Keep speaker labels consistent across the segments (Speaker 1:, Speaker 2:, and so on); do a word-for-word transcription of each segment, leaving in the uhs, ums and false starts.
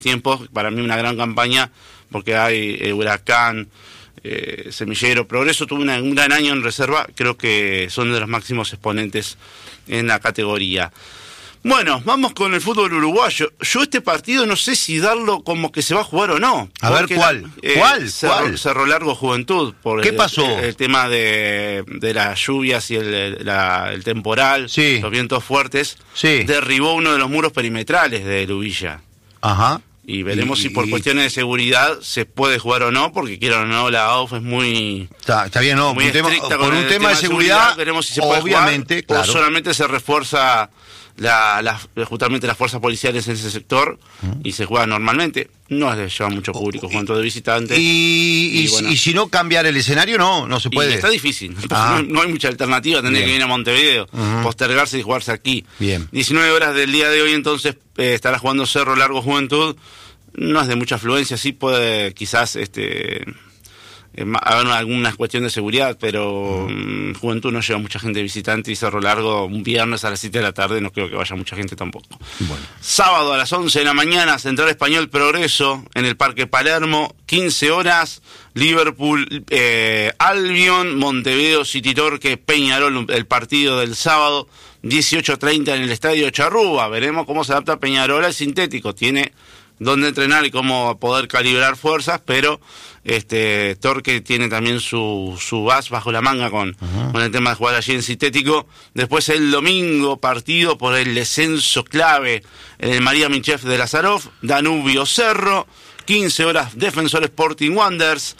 Speaker 1: tiempos, para mí una gran campaña, porque hay eh, Huracán, eh, Semillero, Progreso tuvo una, un gran año en reserva, creo que son de los máximos exponentes en la categoría. Bueno, vamos con el fútbol uruguayo. Yo este partido no sé si darlo como que se va a jugar o no.
Speaker 2: A ver, ¿cuál?
Speaker 1: Eh,
Speaker 2: ¿Cuál?
Speaker 1: Cerro,
Speaker 2: ¿Cuál?
Speaker 1: Cerro Largo Juventud. Por
Speaker 2: ¿Qué
Speaker 1: el,
Speaker 2: pasó?
Speaker 1: El, el tema de, de las lluvias y el, la, el temporal,
Speaker 2: sí.
Speaker 1: los vientos fuertes,
Speaker 2: sí.
Speaker 1: derribó uno de los muros perimetrales de Lubilla.
Speaker 2: Ajá.
Speaker 1: Y veremos
Speaker 2: y,
Speaker 1: si por
Speaker 2: y...
Speaker 1: cuestiones de seguridad se puede jugar o no, porque quiero o no, la A U F es muy...
Speaker 2: Está, está bien, no,
Speaker 1: muy
Speaker 2: un tema,
Speaker 1: estricta
Speaker 2: por
Speaker 1: con
Speaker 2: un
Speaker 1: el
Speaker 2: tema de seguridad, seguridad
Speaker 1: veremos si se puede
Speaker 2: obviamente,
Speaker 1: jugar,
Speaker 2: claro.
Speaker 1: O solamente se refuerza la, la, justamente las fuerzas policiales en ese sector uh-huh. y se juega normalmente. No es lleva mucho público, cuanto de visitantes.
Speaker 2: Y, y, y, bueno. y si no cambiar el escenario, no, no se puede.
Speaker 1: Y está difícil,
Speaker 2: ah.
Speaker 1: no, no hay mucha alternativa, tendría que ir a Montevideo, uh-huh. postergarse y jugarse aquí.
Speaker 2: Bien.
Speaker 1: diecinueve horas del día de hoy, entonces eh, estará jugando Cerro Largo Juventud. No es de mucha afluencia, sí puede quizás este eh, haber alguna cuestión de seguridad, pero um, Juventud no lleva mucha gente visitante y Cerro Largo un viernes a las siete de la tarde no creo que vaya mucha gente tampoco.
Speaker 2: Bueno.
Speaker 1: Sábado a las once de la mañana, Central Español Progreso en el Parque Palermo, quince horas, Liverpool, eh, Albion, Montevideo, City Torque, Peñarol, el partido del sábado, dieciocho treinta en el Estadio Charrúa. Veremos cómo se adapta Peñarol al sintético, tiene dónde entrenar y cómo poder calibrar fuerzas, pero este Torque tiene también su su as bajo la manga con, uh-huh. con el tema de jugar allí en sintético. Después el domingo, partido por el descenso clave en el María Minchef de Lazaroff, Danubio Cerro, quince horas Defensor Sporting Wanderers,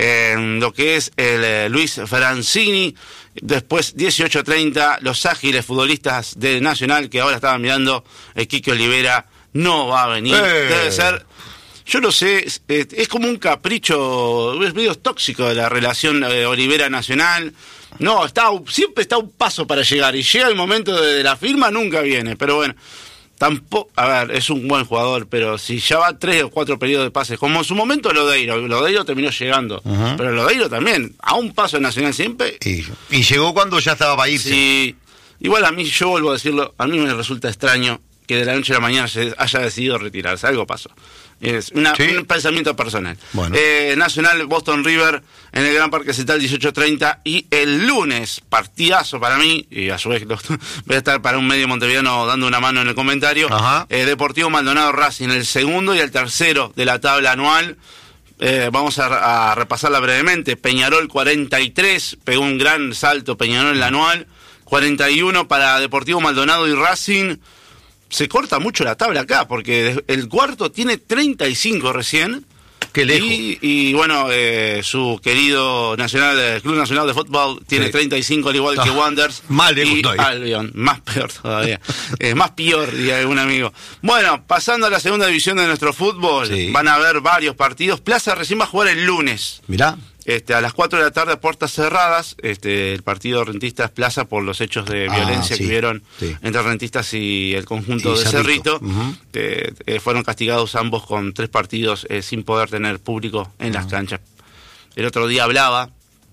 Speaker 1: en lo que es el eh, Luis Francini. Después dieciocho treinta, los ágiles futbolistas de Nacional, que ahora estaban mirando el Quique Olivera, no va a venir, eh. debe ser, yo no sé, es, es como un capricho, es medio tóxico de la relación eh, Olivera-Nacional, no, está siempre está un paso para llegar, y llega el momento de, de la firma, nunca viene, pero bueno, tampoco, a ver, es un buen jugador, pero si ya va tres o cuatro periodos de pases, como en su momento Lodeiro, Lodeiro terminó llegando, uh-huh. pero Lodeiro también, a un paso de Nacional siempre.
Speaker 2: Y, y llegó cuando ya estaba para irse.
Speaker 1: Sí, igual a mí, yo vuelvo a decirlo, a mí me resulta extraño que de la noche a la mañana se haya decidido retirarse, algo pasó. Es una, ¿sí? un pensamiento personal.
Speaker 2: Bueno.
Speaker 1: Eh, Nacional, Boston River en el Gran Parque Central, dieciocho treinta, y el lunes, partidazo para mí, y a su vez lo, voy a estar para un medio montevideano dando una mano en el comentario, eh, Deportivo Maldonado Racing, el segundo y el tercero de la tabla anual. Eh, vamos a, a repasarla brevemente. Peñarol cuarenta y tres, pegó un gran salto Peñarol en la anual, cuarenta y uno para Deportivo Maldonado y Racing. Se corta mucho la tabla acá, porque el cuarto tiene treinta y cinco recién.
Speaker 2: Qué lejos.
Speaker 1: Y, y bueno, eh, su querido nacional, el Club Nacional de Fútbol tiene sí. treinta y cinco, al igual ah, que Wanderers.
Speaker 2: Más lejos
Speaker 1: y
Speaker 2: todavía.
Speaker 1: Albion, más peor todavía. eh, más peor, diría un amigo. Bueno, pasando a la segunda división de nuestro fútbol, sí. van a haber varios partidos. Plaza recién va a jugar el lunes.
Speaker 2: Mirá.
Speaker 1: Este, a las cuatro de la tarde, puertas cerradas, este, el partido Rentistas Plaza por los hechos de ah, violencia sí, que hubieron sí. entre Rentistas y el conjunto y de Cerrito. Cerrito. Uh-huh. eh, eh, fueron castigados ambos con tres partidos eh, sin poder tener público en uh-huh. las canchas. El otro día hablaba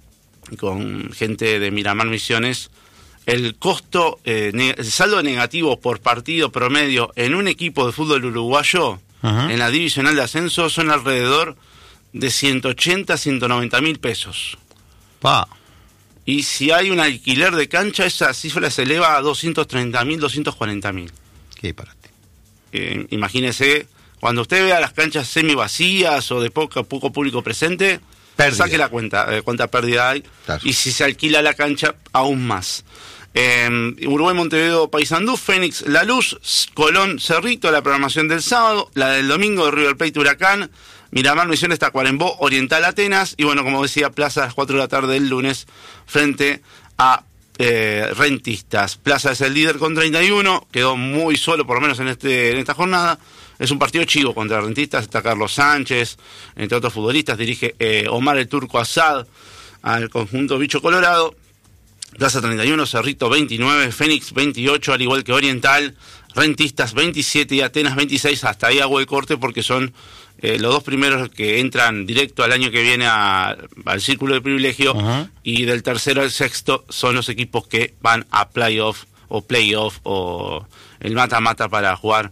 Speaker 1: con gente de Miramar Misiones. El costo, eh, ne- el saldo negativo por partido promedio en un equipo de fútbol uruguayo, uh-huh. en la divisional de ascenso, son alrededor de ciento ochenta a ciento noventa mil pesos.
Speaker 2: Pa.
Speaker 1: Y si hay un alquiler de cancha, esa cifra se eleva a doscientos treinta mil, doscientos cuarenta mil.
Speaker 2: Qué disparate.
Speaker 1: Eh, imagínese, cuando usted vea las canchas semi vacías o de poco, poco público presente, pérdida. Saque la cuenta, eh, cuánta pérdida hay. Claro. Y si se alquila la cancha, aún más. Eh, Uruguay, Montevideo, Paysandú, Fénix, La Luz, Colón, Cerrito, la programación del sábado, la del domingo de River Plate, Huracán, Miramar Misiones, Tacuarembó, Oriental, Atenas, y bueno, como decía, Plaza a las cuatro de la tarde del lunes frente a eh, Rentistas. Plaza es el líder con treinta y uno, quedó muy solo por lo menos en este en esta jornada. Es un partido chivo contra Rentistas, está Carlos Sánchez, entre otros futbolistas, dirige eh, Omar el Turco Asad al conjunto Bicho Colorado. Plaza treinta y uno, Cerrito veintinueve, Fénix veintiocho, al igual que Oriental, Rentistas veintisiete y Atenas veintiséis. Hasta ahí hago el corte porque son eh, los dos primeros que entran directo al año que viene a, al círculo de privilegio, uh-huh. y del tercero al sexto son los equipos que van a playoff o playoff o el mata-mata para jugar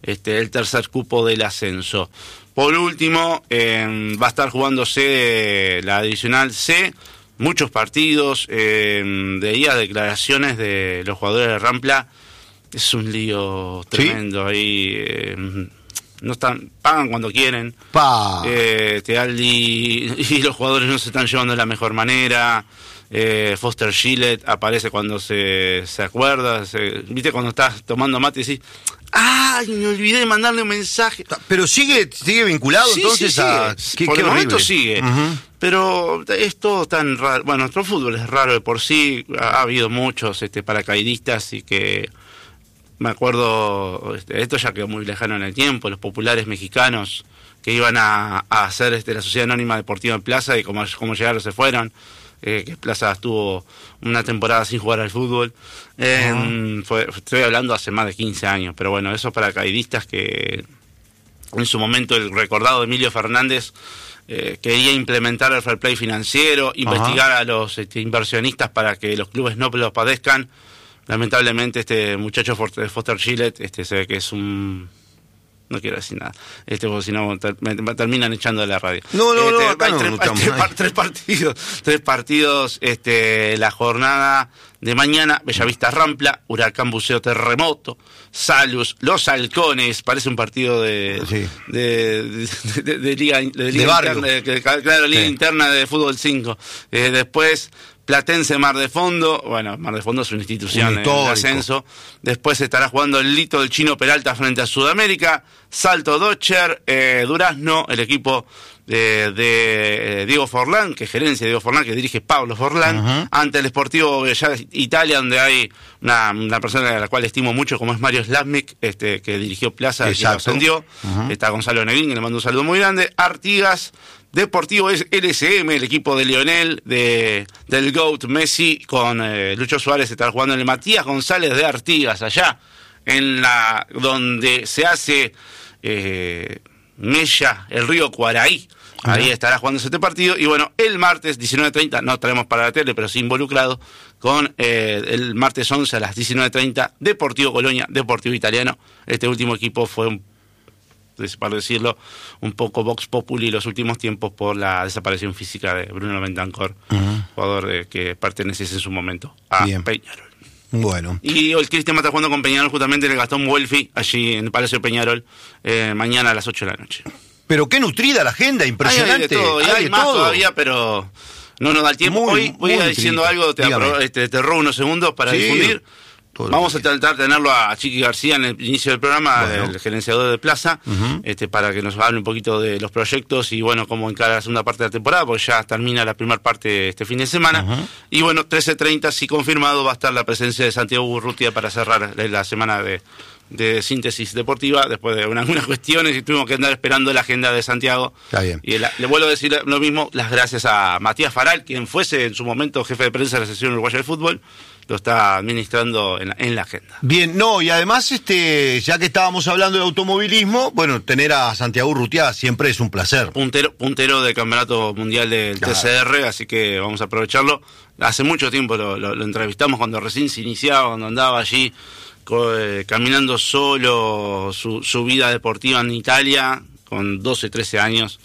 Speaker 1: este, el tercer cupo del ascenso. Por último, eh, va a estar jugándose la Divisional C, muchos partidos, eh, veía declaraciones de los jugadores de Rampla, es un lío tremendo. ¿Sí? Ahí eh, no están, pagan cuando quieren,
Speaker 2: pa.
Speaker 1: eh, Tealdi y los jugadores no se están llevando de la mejor manera. eh, Foster Gillett aparece cuando se, se acuerda, se, viste cuando estás tomando mate y decís, ¡ay, me olvidé de mandarle un mensaje!
Speaker 2: Pero sigue sigue vinculado, sí, entonces
Speaker 1: sí,
Speaker 2: a...
Speaker 1: Qué, por qué el momento sigue, uh-huh. Pero es todo tan raro. Bueno, nuestro fútbol es raro de por sí, ha, ha habido muchos este, paracaidistas y que... Me acuerdo, este, esto ya quedó muy lejano en el tiempo, los populares mexicanos que iban a, a hacer este, la Sociedad Anónima Deportiva en Plaza y como, como llegaron se fueron, eh, que Plaza estuvo una temporada sin jugar al fútbol. Eh, uh-huh. fue, estoy hablando hace más de quince años, pero bueno, esos paracaidistas que en su momento el recordado Emilio Fernández eh, quería implementar el fair play financiero, investigar uh-huh. a los este, inversionistas para que los clubes no los padezcan. Lamentablemente este muchacho Foster Gillett este se ve que es un... No quiero decir nada, este porque si no ter, me, me terminan echando de la radio.
Speaker 2: No, no,
Speaker 1: este,
Speaker 2: no, acá
Speaker 1: hay
Speaker 2: no,
Speaker 1: tres,
Speaker 2: no
Speaker 1: hay tres, par, tres partidos, tres partidos, este, la jornada de mañana, Bellavista Rampla, Huracán Buceo Terremoto, Salus, Los Halcones, parece un partido de
Speaker 2: sí.
Speaker 1: de, de, de, de, de liga, de,
Speaker 2: de
Speaker 1: liga
Speaker 2: barrio.
Speaker 1: interna, de, claro, liga sí. interna de fútbol cinco. Eh, después Platense Mar de Fondo, bueno, Mar de Fondo es una institución de ascenso. Después estará jugando el Lito del Chino Peralta frente a Sudamérica, Salto Dodger, eh, Durazno, el equipo de, de eh, Diego Forlán, que gerencia de Diego Forlán, que dirige Pablo Forlán, uh-huh. ante el Sportivo Italia, donde hay una, una persona a la cual estimo mucho, como es Mario Slasmic, este, que dirigió Plaza, y que ascendió. Uh-huh. Está Gonzalo Negrín, que le mando un saludo muy grande. Artigas, Deportivo es L S M, el equipo de Lionel, de, del GOAT Messi, con eh, Lucho Suárez, estará jugando en el Matías González de Artigas, allá, en la donde se hace eh, Mella, el río Cuaraí. Ahí estará jugando este partido. Y bueno, el martes diecinueve treinta, no estaremos para la tele, pero sí involucrado, con eh, el martes once a las diecinueve treinta, Deportivo Colonia, Deportivo Italiano. Este último equipo fue un para decirlo, un poco Vox Populi los últimos tiempos por la desaparición física de Bruno Bentancur, uh-huh. jugador de, que perteneciese en su momento a Bien. Peñarol.
Speaker 2: Bueno.
Speaker 1: Y el Cristian está jugando con Peñarol justamente en el Gastón Welfi, allí en el Palacio de Peñarol, eh, mañana a las ocho de la noche.
Speaker 2: Pero qué nutrida la agenda, impresionante.
Speaker 1: Hay, hay de todo, y hay, hay más todo. Todavía, pero no nos da el tiempo. Muy, Hoy voy a diciendo algo, te, apro- este, te robo unos segundos para sí. difundir. Vamos a tratar de tenerlo a Chiqui García en el inicio del programa, bueno. el gerenciador de Plaza, uh-huh. este, para que nos hable un poquito de los proyectos y bueno, cómo encara la segunda parte de la temporada, porque ya termina la primera parte este fin de semana. Uh-huh. Y bueno, trece treinta, si confirmado, va a estar la presencia de Santiago Urrutia para cerrar la semana de, de síntesis deportiva, después de algunas cuestiones y tuvimos que andar esperando la agenda de Santiago.
Speaker 2: Está bien.
Speaker 1: Y la, le vuelvo a decir lo mismo, las gracias a Matías Faral, quien fuese en su momento jefe de prensa de la Asociación Uruguaya de Fútbol, lo está administrando en la, en la agenda.
Speaker 2: Bien, no, y además, este, ya que estábamos hablando de automovilismo, bueno, tener a Santiago Urrutia siempre es un placer.
Speaker 1: Puntero, puntero del Campeonato Mundial del claro. T C R, así que vamos a aprovecharlo. Hace mucho tiempo lo, lo, lo entrevistamos cuando recién se iniciaba, cuando andaba allí co, eh, caminando solo su, su vida deportiva en Italia, con doce, trece años,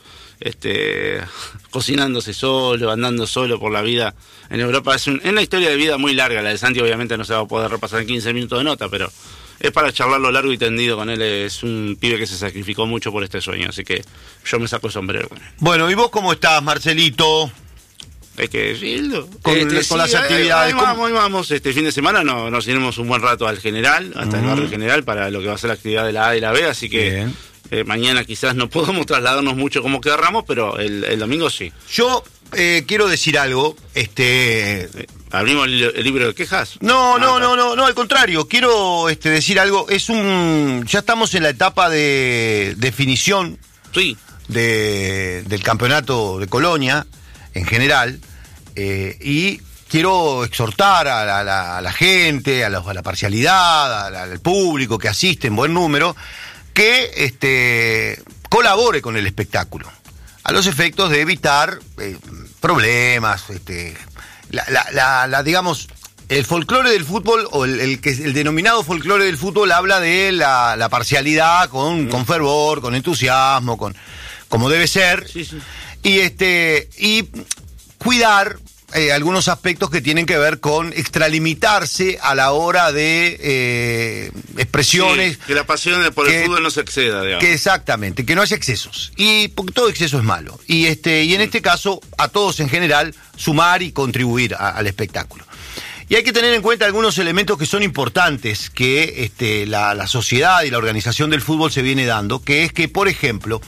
Speaker 1: este, cocinándose solo, andando solo por la vida en Europa. Es un, es una historia de vida muy larga, la de Santi obviamente no se va a poder repasar en quince minutos de nota, pero es para charlarlo largo y tendido con él. Es un pibe que se sacrificó mucho por este sueño, así que yo me saco el sombrero con él.
Speaker 2: Bueno, ¿y vos cómo estás, Marcelito?
Speaker 1: Hay que decirlo.
Speaker 2: Con, este, con sí, las actividades.
Speaker 1: Ahí vamos, ahí vamos. Este fin de semana no, nos iremos un buen rato al General, hasta uh-huh. el barrio General, para lo que va a ser la actividad de la A y la B, así que eh, mañana quizás no podamos trasladarnos mucho como querramos, pero el, el domingo sí.
Speaker 2: Yo eh, quiero decir algo, este...
Speaker 1: Eh, ¿Abrimos el, el libro de quejas?
Speaker 2: No, ah, no, no, no, no, al contrario, quiero este, decir algo, es un... ya estamos en la etapa de definición
Speaker 1: sí.
Speaker 2: de, del campeonato de Colonia, en general, eh, y quiero exhortar a la, a la, a la gente, a la, a la parcialidad, a la, al público que asiste en buen número, que este, colabore con el espectáculo, a los efectos de evitar eh, problemas, este, la, la, la, la, digamos, el folclore del fútbol, o el, el, que, el denominado folclore del fútbol, habla de la, la parcialidad con, con fervor, con entusiasmo, con como debe ser,
Speaker 1: sí, sí.
Speaker 2: y este y cuidar eh, algunos aspectos que tienen que ver con extralimitarse a la hora de eh, expresiones.
Speaker 1: Sí, que la pasión por
Speaker 2: que,
Speaker 1: el fútbol no se exceda, digamos.
Speaker 2: Que exactamente, que no haya excesos. Y porque todo exceso es malo. Y este y en este caso, a todos en general, sumar y contribuir a, al espectáculo. Y hay que tener en cuenta algunos elementos que son importantes que este, la, la sociedad y la organización del fútbol se viene dando, que es que, por ejemplo,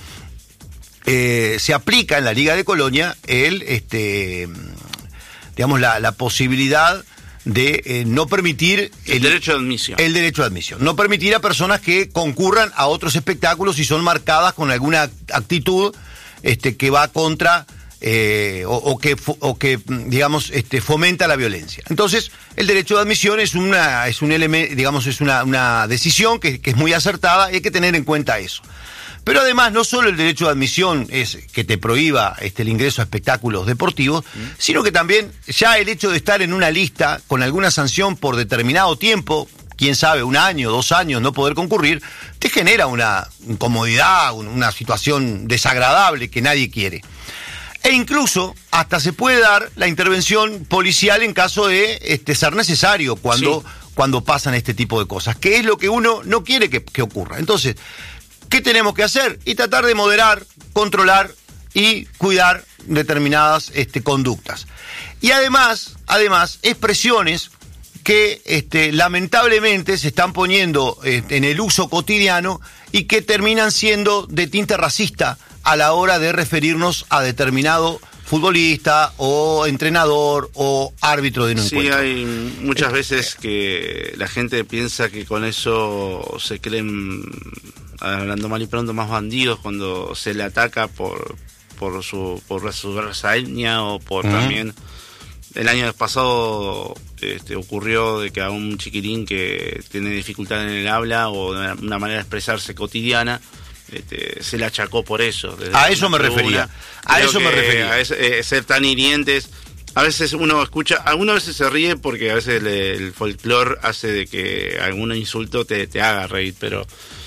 Speaker 2: eh, se aplica en la Liga de Colonia el, este, digamos, la, la posibilidad de eh, no permitir
Speaker 1: el, el derecho de admisión.
Speaker 2: El derecho de admisión. No permitir a personas que concurran a otros espectáculos si son marcadas con alguna actitud este, que va contra eh, o, o que o que digamos este, fomenta la violencia. Entonces, el derecho de admisión es una es un elemento, digamos, es una, una decisión que, que es muy acertada y hay que tener en cuenta eso. Pero además, no solo el derecho de admisión es que te prohíba este, el ingreso a espectáculos deportivos, mm. sino que también ya el hecho de estar en una lista con alguna sanción por determinado tiempo, quién sabe, un año, dos años, no poder concurrir, te genera una incomodidad, una situación desagradable que nadie quiere. E incluso hasta se puede dar la intervención policial en caso de este, ser necesario cuando, sí. cuando pasan este tipo de cosas, que es lo que uno no quiere que, que ocurra. Entonces, ¿qué tenemos que hacer? Y tratar de moderar, controlar y cuidar determinadas este, conductas. Y además, además, expresiones que este, lamentablemente se están poniendo eh, en el uso cotidiano y que terminan siendo de tinte racista a la hora de referirnos a determinado futbolista o entrenador o árbitro de un
Speaker 1: sí,
Speaker 2: encuentro.
Speaker 1: Sí, hay muchas veces que la gente piensa que con eso se creen, hablando mal y pronto, más bandidos cuando se le ataca por por su por su raza etnia o por uh-huh. también el año pasado este, ocurrió de que a un chiquirín que tiene dificultad en el habla o una manera de expresarse cotidiana Este, se le achacó por eso.
Speaker 2: A eso me refería. A eso me refería.
Speaker 1: A ese, eh, ser tan hirientes. A veces uno escucha, algunas veces se ríe porque a veces le, el folclore hace de que algún insulto te, te haga reír, pero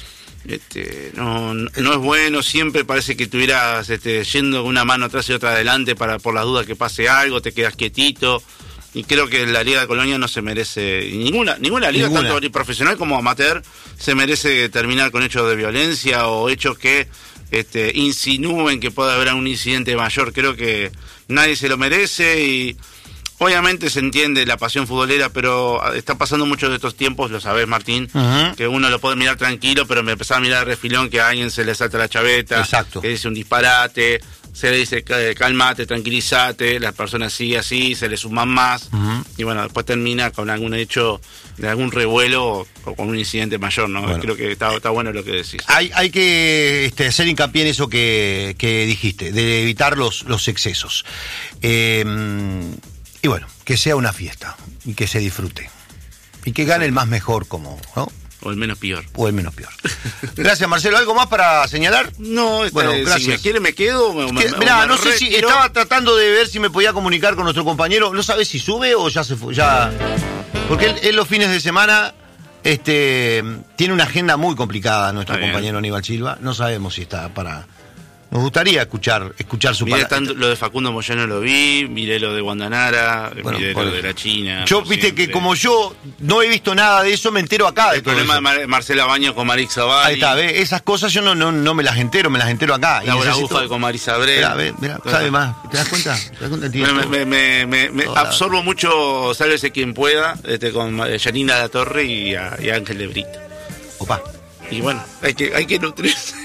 Speaker 1: este, no, no es bueno. Siempre parece que estuvieras este, yendo con una mano atrás y otra adelante para por las dudas que pase algo, te quedas quietito. Y creo que la Liga de Colonia no se merece, ninguna ninguna liga, ninguna. Tanto profesional como amateur, se merece terminar con hechos de violencia o hechos que este, insinúen que puede haber un incidente mayor. Creo que nadie se lo merece y obviamente se entiende la pasión futbolera, pero está pasando muchos de estos tiempos, lo sabés, Martín, uh-huh. que uno lo puede mirar tranquilo, pero me empezaba a mirar de refilón que a alguien se le salta la chaveta,
Speaker 2: exacto.
Speaker 1: que dice un disparate, se le dice calmate, tranquilízate, las personas siguen así, se le suman más, uh-huh. y bueno, después termina con algún hecho de algún revuelo o, o con un incidente mayor, ¿no? Bueno, creo que está, está bueno lo que decís.
Speaker 2: Hay, hay que este, hacer hincapié en eso que, que dijiste, de evitar los, los excesos. Eh, y bueno, que sea una fiesta y que se disfrute. Y que gane el más mejor, como, ¿no?
Speaker 1: O el menos peor.
Speaker 2: O el menos peor. Gracias, Marcelo. ¿Algo más para señalar?
Speaker 1: No, este, bueno, gracias. Si me quiere me quedo. Me,
Speaker 2: me, mirá, me no sé si estaba tratando de ver si me podía comunicar con nuestro compañero. ¿No sabes si sube o ya se fue? Ya... Porque él, él los fines de semana este, tiene una agenda muy complicada, nuestro está compañero bien. Aníbal Silva. No sabemos si está para... Nos gustaría escuchar escuchar su
Speaker 1: palabra. Tanto lo de Facundo Moyano lo vi, miré lo de Guandanara, bueno, miré lo de la China.
Speaker 2: Yo, viste siempre. Que como yo no he visto nada de eso, me entero acá.
Speaker 1: El de problema eso. de Marcela Baños con Marix Zavalli.
Speaker 2: Ahí está, ¿ves? Esas cosas yo no, no, no me las entero, me las entero acá.
Speaker 1: La Bufa con Marisa Abreu.
Speaker 2: Mirá, ve, mirá, sabe más. ¿Te das cuenta? ¿Te das cuenta?
Speaker 1: Me, me, me, me, me absorbo la... mucho, sálvese quien pueda, este, con Yanina La Torre y, a, y a Ángel de Brito.
Speaker 2: Opa.
Speaker 1: Y bueno, hay que, hay que nutrirse.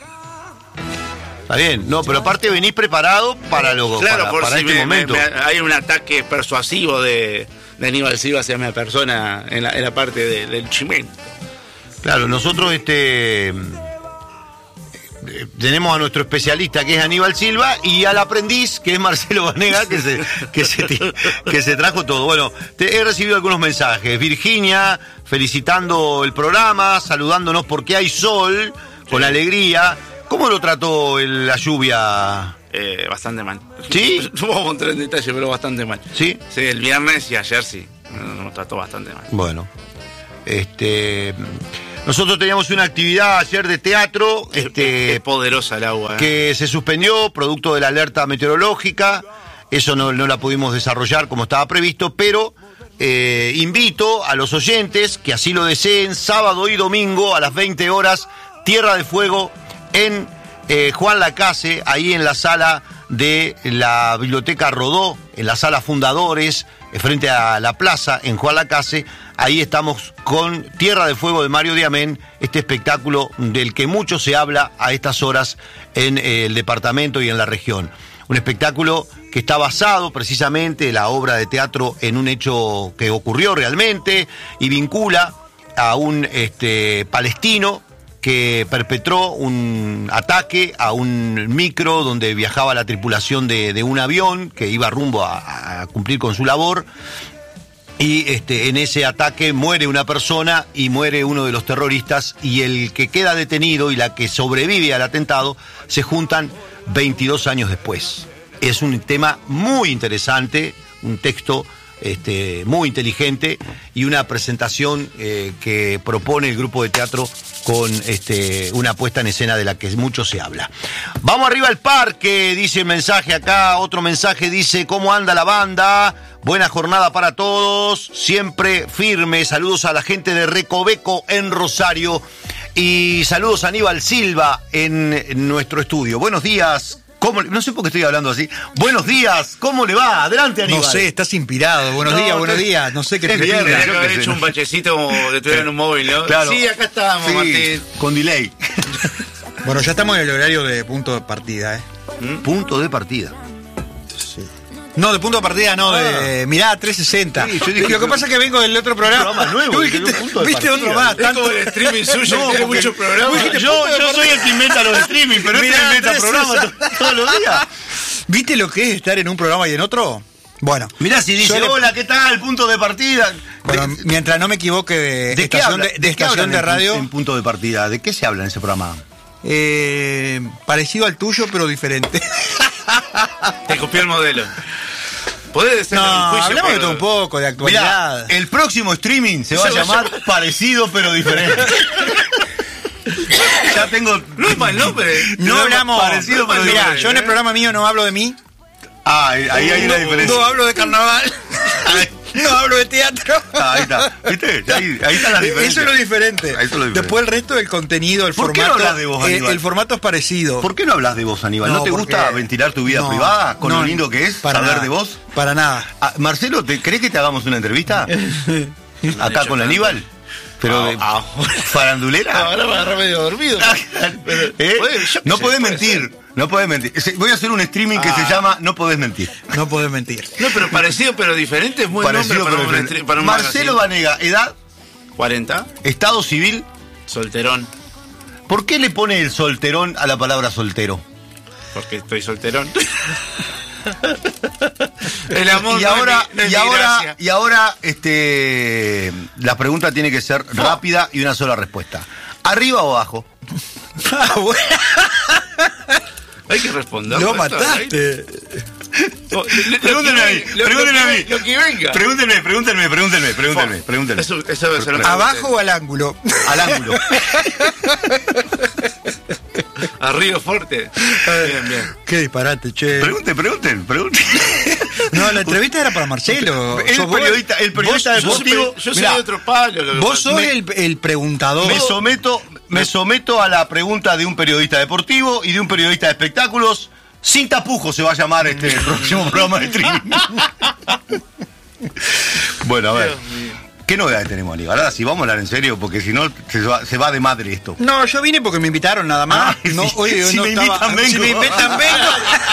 Speaker 2: Está bien, no, pero aparte venís preparado para lo
Speaker 1: claro,
Speaker 2: para,
Speaker 1: por
Speaker 2: para
Speaker 1: si
Speaker 2: este
Speaker 1: me,
Speaker 2: momento.
Speaker 1: Me, me, hay un ataque persuasivo de, de Aníbal Silva hacia mi persona en la, en la parte de, del chimento.
Speaker 2: Claro, nosotros este tenemos a nuestro especialista que es Aníbal Silva y al aprendiz que es Marcelo Banega que se que se que se trajo todo. Bueno, te, he recibido algunos mensajes. Virginia felicitando el programa, saludándonos porque hay sol, con sí. alegría. ¿Cómo lo trató el, la lluvia?
Speaker 1: Eh, bastante mal.
Speaker 2: ¿Sí?
Speaker 1: No vamos a entrar en detalle, pero bastante mal.
Speaker 2: ¿Sí?
Speaker 1: Sí, el viernes y ayer sí. nos trató bastante mal.
Speaker 2: Bueno, este, nosotros teníamos una actividad ayer de teatro,
Speaker 1: Es,
Speaker 2: este,
Speaker 1: es, es poderosa el agua. ¿eh?
Speaker 2: que se suspendió producto de la alerta meteorológica. Eso no, no la pudimos desarrollar como estaba previsto, pero eh, invito a los oyentes que así lo deseen, sábado y domingo a las veinte horas, Tierra de Fuego en eh, Juan Lacase, ahí en la sala de la Biblioteca Rodó, en la sala Fundadores, eh, frente a la plaza en Juan Lacase. Ahí estamos con Tierra de Fuego de Mario Diamén, este espectáculo del que mucho se habla a estas horas en eh, el departamento y en la región. Un espectáculo que está basado precisamente, la obra de teatro, en un hecho que ocurrió realmente y vincula a un este, palestino que perpetró un ataque a un micro donde viajaba la tripulación de, de un avión que iba rumbo a, a cumplir con su labor. Y este, en ese ataque muere una persona y muere uno de los terroristas, y el que queda detenido y la que sobrevive al atentado se juntan veintidós años después. Es un tema muy interesante, un texto este, muy inteligente y una presentación eh, que propone el grupo de teatro con este, una puesta en escena de la que mucho se habla. Vamos arriba al parque, dice el mensaje acá. Otro mensaje dice: ¿cómo anda la banda? Buena jornada para todos, siempre firme. Saludos a la gente de Recoveco en Rosario y saludos a Aníbal Silva en nuestro estudio. Buenos días. ¿Cómo le... No sé por qué estoy hablando así. Buenos días, ¿cómo le va? Adelante, Aníbal.
Speaker 3: No sé, estás inspirado. Buenos no, días, buenos te... días. No sé qué te
Speaker 1: Tenía que haber hecho un bachecito como que tuviera en un móvil, ¿no?
Speaker 2: Claro.
Speaker 1: Sí, acá estamos, sí, Martín.
Speaker 2: Con delay.
Speaker 3: Bueno, ya estamos en el horario de punto de partida, ¿eh?
Speaker 2: ¿Mm? Punto de partida.
Speaker 3: Sí. No, de punto de partida no, ah. de mirada trescientos sesenta. Sí, yo dije, lo que pasa es que vengo del otro programa.
Speaker 2: Un programa nuevo.
Speaker 3: Dijiste,
Speaker 2: punto de
Speaker 3: viste
Speaker 2: partida.
Speaker 3: Otro más.
Speaker 1: Es como el streaming suyo, no, tiene muchos programas.
Speaker 2: Yo, yo soy el que inventa los streaming, pero este inventa programas todos los días.
Speaker 3: ¿Viste lo que es estar en un programa y en otro? Bueno.
Speaker 2: Mirá, si dice, hola, le... ¿qué tal? Punto de partida.
Speaker 3: Bueno,
Speaker 2: de...
Speaker 3: mientras no me equivoque de,
Speaker 2: ¿De
Speaker 3: estación,
Speaker 2: de,
Speaker 3: de, de, estación de radio.
Speaker 2: En, en punto de partida, ¿de qué se habla en ese programa?
Speaker 3: Eh, parecido al tuyo, pero diferente.
Speaker 1: Te copió el modelo. ¿Podés decir
Speaker 3: no,
Speaker 1: un juicio?
Speaker 3: Hablamos de todo un poco, de actualidad.
Speaker 2: Mirá, el próximo streaming se va se a llamar va a... Parecido pero diferente. Ya tengo.
Speaker 1: No es mal nombre.
Speaker 3: No, no hablamos.
Speaker 2: Parecido pero
Speaker 3: Mirá,
Speaker 2: diferente.
Speaker 3: yo en el programa mío no hablo de mí.
Speaker 2: Ah, ahí, ahí hay una diferencia.
Speaker 3: No hablo de carnaval. No hablo de teatro.
Speaker 2: Ah, ahí está. ¿Viste? Ahí, ahí está la diferencia.
Speaker 3: Eso es lo diferente.
Speaker 2: Eso es lo diferente.
Speaker 3: Después el resto del contenido, el
Speaker 2: ¿Por
Speaker 3: formato.
Speaker 2: Qué no hablas de vos,
Speaker 3: el,
Speaker 2: Aníbal?
Speaker 3: el formato es parecido.
Speaker 2: ¿Por qué no hablas de vos, Aníbal? ¿No, ¿No te porque... gusta ventilar tu vida no, privada con no, lo lindo que es
Speaker 3: para
Speaker 2: saber
Speaker 3: nada,
Speaker 2: de vos?
Speaker 3: Para nada.
Speaker 2: Ah, Marcelo, ¿te crees que te hagamos una entrevista? Acá con Aníbal. Pero de
Speaker 1: ah, ah.
Speaker 2: farandulera.
Speaker 1: Ahora me agarré medio dormido.
Speaker 2: Pero, ¿eh? No sé, podés mentir. Ser. No podés mentir. Voy a hacer un streaming ah. que se llama No podés mentir.
Speaker 3: No podés mentir.
Speaker 1: No, pero parecido pero diferente es muy parecido nombre para, pero un, para un
Speaker 2: Marcelo Vanega, edad
Speaker 1: cuarenta.
Speaker 2: Estado civil
Speaker 1: solterón.
Speaker 2: ¿Por qué le pone el solterón a la palabra soltero?
Speaker 1: Porque estoy solterón. El amor
Speaker 2: y ahora
Speaker 1: no es mi, no es
Speaker 2: y ahora
Speaker 1: gracia.
Speaker 2: y ahora este la pregunta tiene que ser rápida y una sola respuesta. ¿Arriba o abajo?
Speaker 3: Ah, bueno.
Speaker 1: Hay que responder.
Speaker 3: Lo mataste.
Speaker 1: Oh, pregúntenme a mí, pregúntenme a mí. Lo que venga.
Speaker 2: Pregúntenme, pregúntenme, pregúntenme, pregúntenme, pregúntenme.
Speaker 1: Eso, eso debe ser
Speaker 3: ¿abajo o al ángulo?
Speaker 2: Al ángulo.
Speaker 1: Arriba fuerte. Bien, bien.
Speaker 3: Qué disparate, che.
Speaker 2: Pregunten, pregunten, pregunten.
Speaker 3: No, la entrevista era para Marcelo.
Speaker 2: El periodista, el periodista
Speaker 1: vos,
Speaker 2: deportivo.
Speaker 1: Yo soy, yo soy de otro palo. Lo
Speaker 3: vos sos me, el, el preguntador.
Speaker 2: Me someto, me someto a la pregunta de un periodista deportivo y de un periodista de espectáculos. Sin tapujos se va a llamar este el próximo programa de streaming. Bueno, a ver. ¿Qué novedades tenemos, Aníbal? Ahora sí, vamos a hablar en serio, porque si no, se va, se va de madre esto.
Speaker 3: No, yo vine porque me invitaron nada más.
Speaker 2: Ah,
Speaker 3: no,
Speaker 2: si,
Speaker 3: oye,
Speaker 2: si
Speaker 3: no
Speaker 2: me
Speaker 3: estaba,
Speaker 2: invitan, vengo.
Speaker 3: Si me invitan, vengo.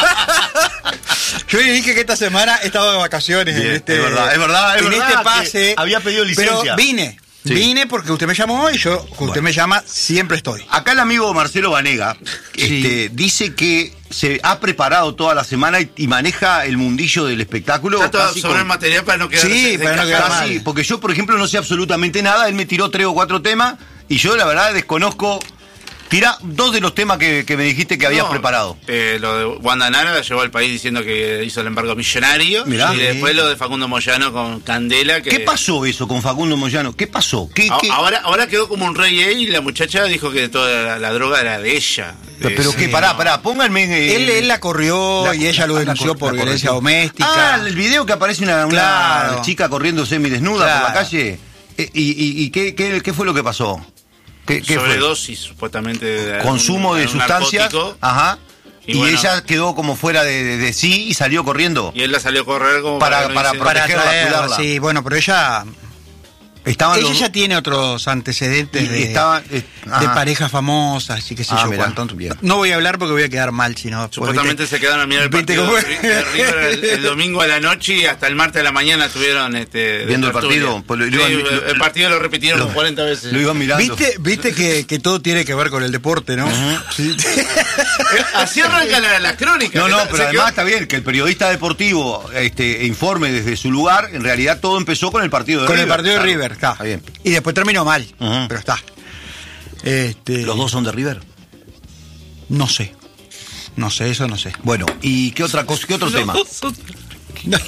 Speaker 3: Yo le dije que esta semana he estado de vacaciones.
Speaker 2: Bien,
Speaker 3: en este,
Speaker 2: es verdad, es verdad, es
Speaker 3: en
Speaker 2: verdad
Speaker 3: este pase.
Speaker 2: Había pedido licencia.
Speaker 3: Pero vine. Sí. Vine porque usted me llamó y yo, usted bueno. me llama, siempre estoy.
Speaker 2: Acá el amigo Marcelo Vanega sí. este, dice que se ha preparado toda la semana y, y maneja el mundillo del espectáculo.
Speaker 1: Está todo sobre con... el material para no quedar
Speaker 3: Sí, para no quedar mal.
Speaker 2: Sí, porque yo, por ejemplo, no sé absolutamente nada. Él me tiró tres o cuatro temas y yo, la verdad, desconozco Tira dos de los temas que, que me dijiste que habías
Speaker 1: No,
Speaker 2: preparado.
Speaker 1: Eh, lo de Wanda Nara llevó al país diciendo que hizo el embargo millonario.
Speaker 2: Mirá.
Speaker 1: Y después lo de Facundo Moyano con Candela. Que...
Speaker 2: ¿Qué pasó eso con Facundo Moyano? ¿Qué pasó? ¿Qué,
Speaker 1: A-
Speaker 2: qué?
Speaker 1: Ahora, ahora quedó como un rey ahí y la muchacha dijo que toda la, la droga era de ella.
Speaker 2: Pero
Speaker 1: Eh,
Speaker 2: que
Speaker 1: sí,
Speaker 2: pará,
Speaker 1: no.
Speaker 2: pará, pónganme. eh,
Speaker 3: Él, él la corrió
Speaker 2: la-
Speaker 3: y ella lo
Speaker 2: la-
Speaker 3: denunció
Speaker 2: la-
Speaker 3: por
Speaker 2: la
Speaker 3: violencia
Speaker 2: corrección.
Speaker 3: doméstica.
Speaker 2: Ah, el video que aparece una, una
Speaker 3: Claro.
Speaker 2: chica corriendo semidesnuda
Speaker 3: Claro.
Speaker 2: por la calle. Eh, ¿Y, y, y qué, qué, qué fue lo que pasó? ¿Qué, qué fue?
Speaker 1: Sobredosis, supuestamente. De
Speaker 2: Consumo
Speaker 1: algún-
Speaker 2: de
Speaker 1: algún
Speaker 2: sustancias.
Speaker 1: narcótico.
Speaker 2: Ajá.
Speaker 1: Y
Speaker 2: Y,
Speaker 1: bueno.
Speaker 2: ella quedó como fuera de, de- de sí y salió corriendo.
Speaker 1: Y él la salió a correr como
Speaker 2: Para-
Speaker 1: que no
Speaker 2: para-
Speaker 1: hice-
Speaker 2: para-
Speaker 3: Para
Speaker 2: protegerla,
Speaker 3: traerla,
Speaker 2: cuidarla.
Speaker 3: sí, bueno, pero ella
Speaker 2: Estaban
Speaker 3: ella
Speaker 2: los-
Speaker 3: ya tiene otros antecedentes
Speaker 2: y
Speaker 3: de,
Speaker 2: estaban, eh,
Speaker 3: de
Speaker 2: ajá.
Speaker 3: parejas famosas y qué sé
Speaker 2: Ah,
Speaker 3: yo
Speaker 2: mirá,
Speaker 3: cuánto.
Speaker 2: bien.
Speaker 3: No voy a hablar porque voy a quedar mal, si no. después,
Speaker 1: Supuestamente
Speaker 3: ¿viste?
Speaker 1: se quedaron a mirar el
Speaker 3: ¿Viste
Speaker 1: partido
Speaker 3: cómo
Speaker 1: de
Speaker 3: es?
Speaker 1: de River el, el domingo a la noche y hasta el martes a la mañana estuvieron este, de
Speaker 2: Viendo el
Speaker 1: tertulia.
Speaker 2: partido, pues lo-
Speaker 1: Sí,
Speaker 2: lo iban-
Speaker 1: el,
Speaker 2: lo-
Speaker 1: el partido lo repitieron
Speaker 2: lo-
Speaker 1: como cuarenta veces.
Speaker 2: Lo iban mirando.
Speaker 3: ¿Viste, viste que, que todo tiene que ver con el deporte, ¿no? Sí.
Speaker 1: Eh, Así arranca la, la crónica.
Speaker 2: No,
Speaker 1: que
Speaker 2: no,
Speaker 1: está-
Speaker 2: pero
Speaker 1: se
Speaker 2: además
Speaker 1: quedó-
Speaker 2: está bien que el periodista deportivo este, informe desde su lugar. En realidad todo empezó con el partido de
Speaker 3: Con
Speaker 2: River.
Speaker 3: el partido de
Speaker 2: Claro.
Speaker 3: River, está.
Speaker 2: Está bien.
Speaker 3: Y después terminó mal,
Speaker 2: Ujú.
Speaker 3: pero está. Este,
Speaker 2: ¿Los dos son de River?
Speaker 3: No sé. No sé, eso no sé.
Speaker 2: Bueno, ¿y qué otra cosa, qué otro tema?
Speaker 3: No.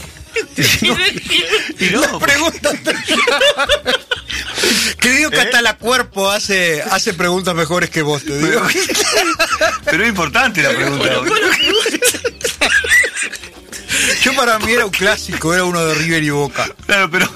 Speaker 2: Y no,
Speaker 3: La pregunta que digo que
Speaker 2: ¿Eh?
Speaker 3: hasta la cuerpo hace, hace preguntas mejores que vos, te digo.
Speaker 2: pero es importante la pregunta.
Speaker 3: Yo para mí era un clásico, era uno de River y Boca.
Speaker 2: Claro, pero.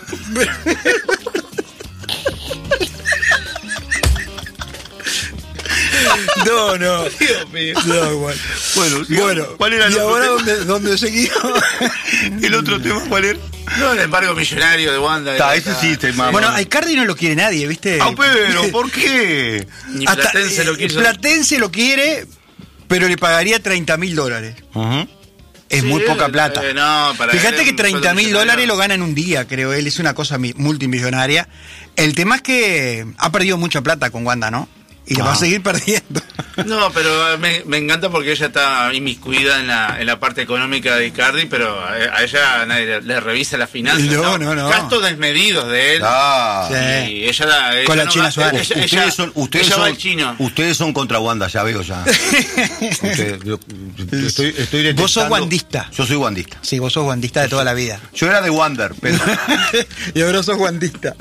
Speaker 3: No, no.
Speaker 1: Dios mío.
Speaker 3: No, igual.
Speaker 2: Bueno, sigamos.
Speaker 3: Bueno,
Speaker 2: ¿Cuál era el
Speaker 3: y
Speaker 2: otro
Speaker 3: ahora
Speaker 2: tema?
Speaker 3: dónde, dónde seguimos.
Speaker 2: ¿El otro tema cuál era?
Speaker 1: No, el embargo millonario de Wanda.
Speaker 2: Está,
Speaker 1: Está-
Speaker 2: ese sí, este más.
Speaker 3: Bueno, a Icardi no lo quiere nadie, ¿viste?
Speaker 2: Ah, pero, ¿por qué?
Speaker 1: Ni
Speaker 3: Hasta,
Speaker 1: Platense lo
Speaker 3: eh,
Speaker 1: quiso.
Speaker 3: Platense lo quiere, pero le pagaría treinta mil dólares.
Speaker 2: Ujú.
Speaker 3: Es
Speaker 1: Sí,
Speaker 3: muy poca
Speaker 1: eh,
Speaker 3: plata.
Speaker 1: eh, no, para él
Speaker 3: Fíjate
Speaker 1: es
Speaker 3: que
Speaker 1: un
Speaker 3: treinta
Speaker 1: sueldo
Speaker 3: mil
Speaker 1: millonario.
Speaker 3: dólares lo gana en un día, creo él. Es una cosa mi- multimillonaria. El tema es que ha perdido mucha plata con Wanda, ¿no? Y la va a
Speaker 2: Ah.
Speaker 3: seguir perdiendo.
Speaker 1: No, pero me, me encanta porque ella está inmiscuida en la, en la parte económica de Icardi, pero a, a ella nadie le, le revisa las finanzas.
Speaker 3: No, no, no.
Speaker 1: Gastos desmedidos de él.
Speaker 2: Ah.
Speaker 3: Sí.
Speaker 1: Y ella, la- ella
Speaker 3: Con la
Speaker 1: no
Speaker 3: China
Speaker 1: va-
Speaker 3: Suárez.
Speaker 1: ella-
Speaker 2: Ustedes
Speaker 1: ella-
Speaker 2: son, ustedes
Speaker 1: ella va
Speaker 2: son,
Speaker 1: al chino.
Speaker 2: ustedes son contra Wanda, ya veo ya. Ustedes- yo- yo estoy, estoy
Speaker 3: Vos sos
Speaker 2: detectando-
Speaker 3: wandista.
Speaker 2: Yo soy wandista.
Speaker 3: Sí, vos sos guandista de toda la vida.
Speaker 2: Yo era de Wander, pero
Speaker 3: Y ahora sos guandista.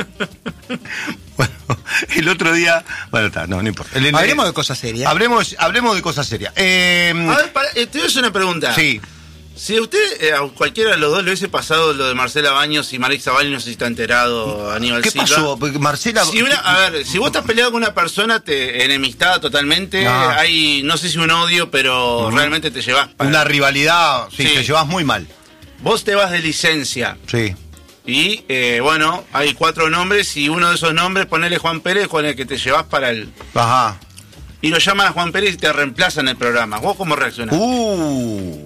Speaker 2: bueno, el otro día, bueno, está, no, no importa. El- el-
Speaker 3: Hablemos de cosas serias.
Speaker 2: Hablemos, hablemos de cosas serias. Eh,
Speaker 1: A ver, para, eh, te voy a hacer una pregunta.
Speaker 2: sí,
Speaker 1: Si a usted, eh, a cualquiera de los dos le hubiese pasado lo de Marcela Baños y Marix Zavalli, no sé si está enterado, Aníbal
Speaker 2: ¿qué
Speaker 1: Silva.
Speaker 2: pasó? Porque Marcela.
Speaker 1: Si una- a ver, si vos estás peleado con una persona, te enemistada totalmente,
Speaker 2: Ah.
Speaker 1: hay, no sé si un odio, pero realmente te llevas para-
Speaker 2: Una rivalidad, sí,
Speaker 1: Sí.
Speaker 2: te llevas muy mal.
Speaker 1: Vos te vas de licencia
Speaker 2: Sí.
Speaker 1: y, eh, bueno, hay cuatro nombres y uno de esos nombres, ponele Juan Pérez, con el que te llevas para el...
Speaker 2: Ajá.
Speaker 1: Y lo llaman a Juan Pérez y te reemplazan el programa. ¿Vos cómo reaccionás?
Speaker 2: Uh.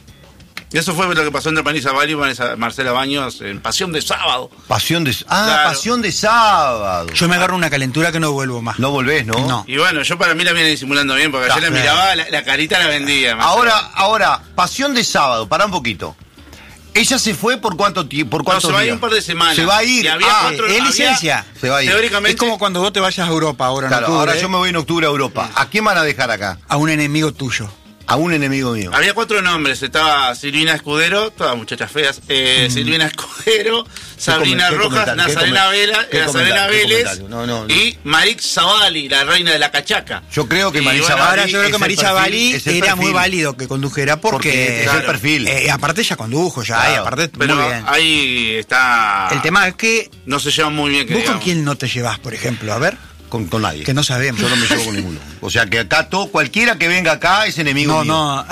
Speaker 1: Y eso fue lo que pasó entre Marisa Zavalli y Vanessa- Marcela Baños en Pasión de Sábado.
Speaker 2: Pasión de. Ah,
Speaker 1: Claro.
Speaker 2: pasión de sábado.
Speaker 3: Yo me agarro una calentura que no vuelvo más.
Speaker 2: No volvés, ¿no?
Speaker 3: No.
Speaker 1: Y bueno, yo para mí la viene disimulando bien, porque
Speaker 2: Ah,
Speaker 1: ayer la
Speaker 3: claro.
Speaker 1: miraba, la, la carita la vendía. Marcela.
Speaker 2: Ahora, ahora, pasión de sábado, pará un poquito. ¿Ella se fue por cuánto tiempo? ¿Por
Speaker 1: No,
Speaker 2: cuántos
Speaker 1: se va a ir
Speaker 2: días?
Speaker 1: un par de semanas.
Speaker 2: Se va a ir.
Speaker 1: Y había
Speaker 2: Ah,
Speaker 1: cuatro-
Speaker 3: es
Speaker 1: había-
Speaker 3: licencia.
Speaker 2: Se va a ir.
Speaker 1: Teóricamente,
Speaker 3: Es como cuando vos te vayas a Europa ahora, en
Speaker 2: Claro,
Speaker 3: octubre,
Speaker 2: ahora
Speaker 3: ¿eh?
Speaker 2: yo me voy en octubre a Europa. ¿A quién van a dejar acá?
Speaker 3: a un enemigo tuyo.
Speaker 2: A un enemigo mío.
Speaker 1: había cuatro nombres. Estaba Silvina Escudero, todas muchachas feas. Eh, Silvina Escudero, Sabrina
Speaker 2: comen- qué
Speaker 1: Rojas,
Speaker 2: comentario, qué
Speaker 1: Nazarena,
Speaker 2: comen-
Speaker 1: Vela,
Speaker 2: qué
Speaker 1: Nazarena
Speaker 2: comentario, qué
Speaker 1: Vélez
Speaker 2: comentario. No, no, no.
Speaker 1: y Marix Zavalli, la reina de la cachaca.
Speaker 2: Yo creo que
Speaker 1: Y
Speaker 2: Marisa
Speaker 1: bueno,
Speaker 2: Zavalli
Speaker 3: Ahora yo creo
Speaker 2: es
Speaker 3: que
Speaker 2: el
Speaker 3: Marisa
Speaker 2: perfil,
Speaker 3: Zavalli
Speaker 2: es el
Speaker 3: era muy
Speaker 2: perfil.
Speaker 3: válido que condujera porque,
Speaker 2: Porque es
Speaker 1: Claro.
Speaker 2: el perfil.
Speaker 3: eh, aparte ya condujo ya,
Speaker 2: Claro.
Speaker 3: y aparte
Speaker 1: Pero
Speaker 3: muy bien.
Speaker 1: ahí está.
Speaker 3: El tema es que
Speaker 1: No se llevan muy bien. Que
Speaker 3: vos con
Speaker 1: digamos.
Speaker 3: quién no te llevas, por ejemplo, a ver,
Speaker 2: Con, con nadie.
Speaker 3: que no sabemos.
Speaker 2: Yo no me llevo con ninguno. O sea que acá todo, cualquiera que venga acá es enemigo
Speaker 3: No,
Speaker 2: mío.
Speaker 3: no.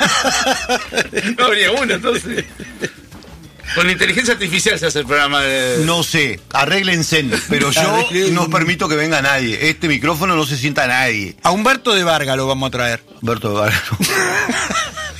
Speaker 1: No habría uno, entonces. Con la inteligencia artificial se hace el programa de.
Speaker 2: No sé, arréglense, pero yo
Speaker 3: Arreglen.
Speaker 2: no permito que venga nadie. Este micrófono no se sienta nadie.
Speaker 3: A Humberto de Vargas lo vamos a traer.
Speaker 2: Berto Vargas.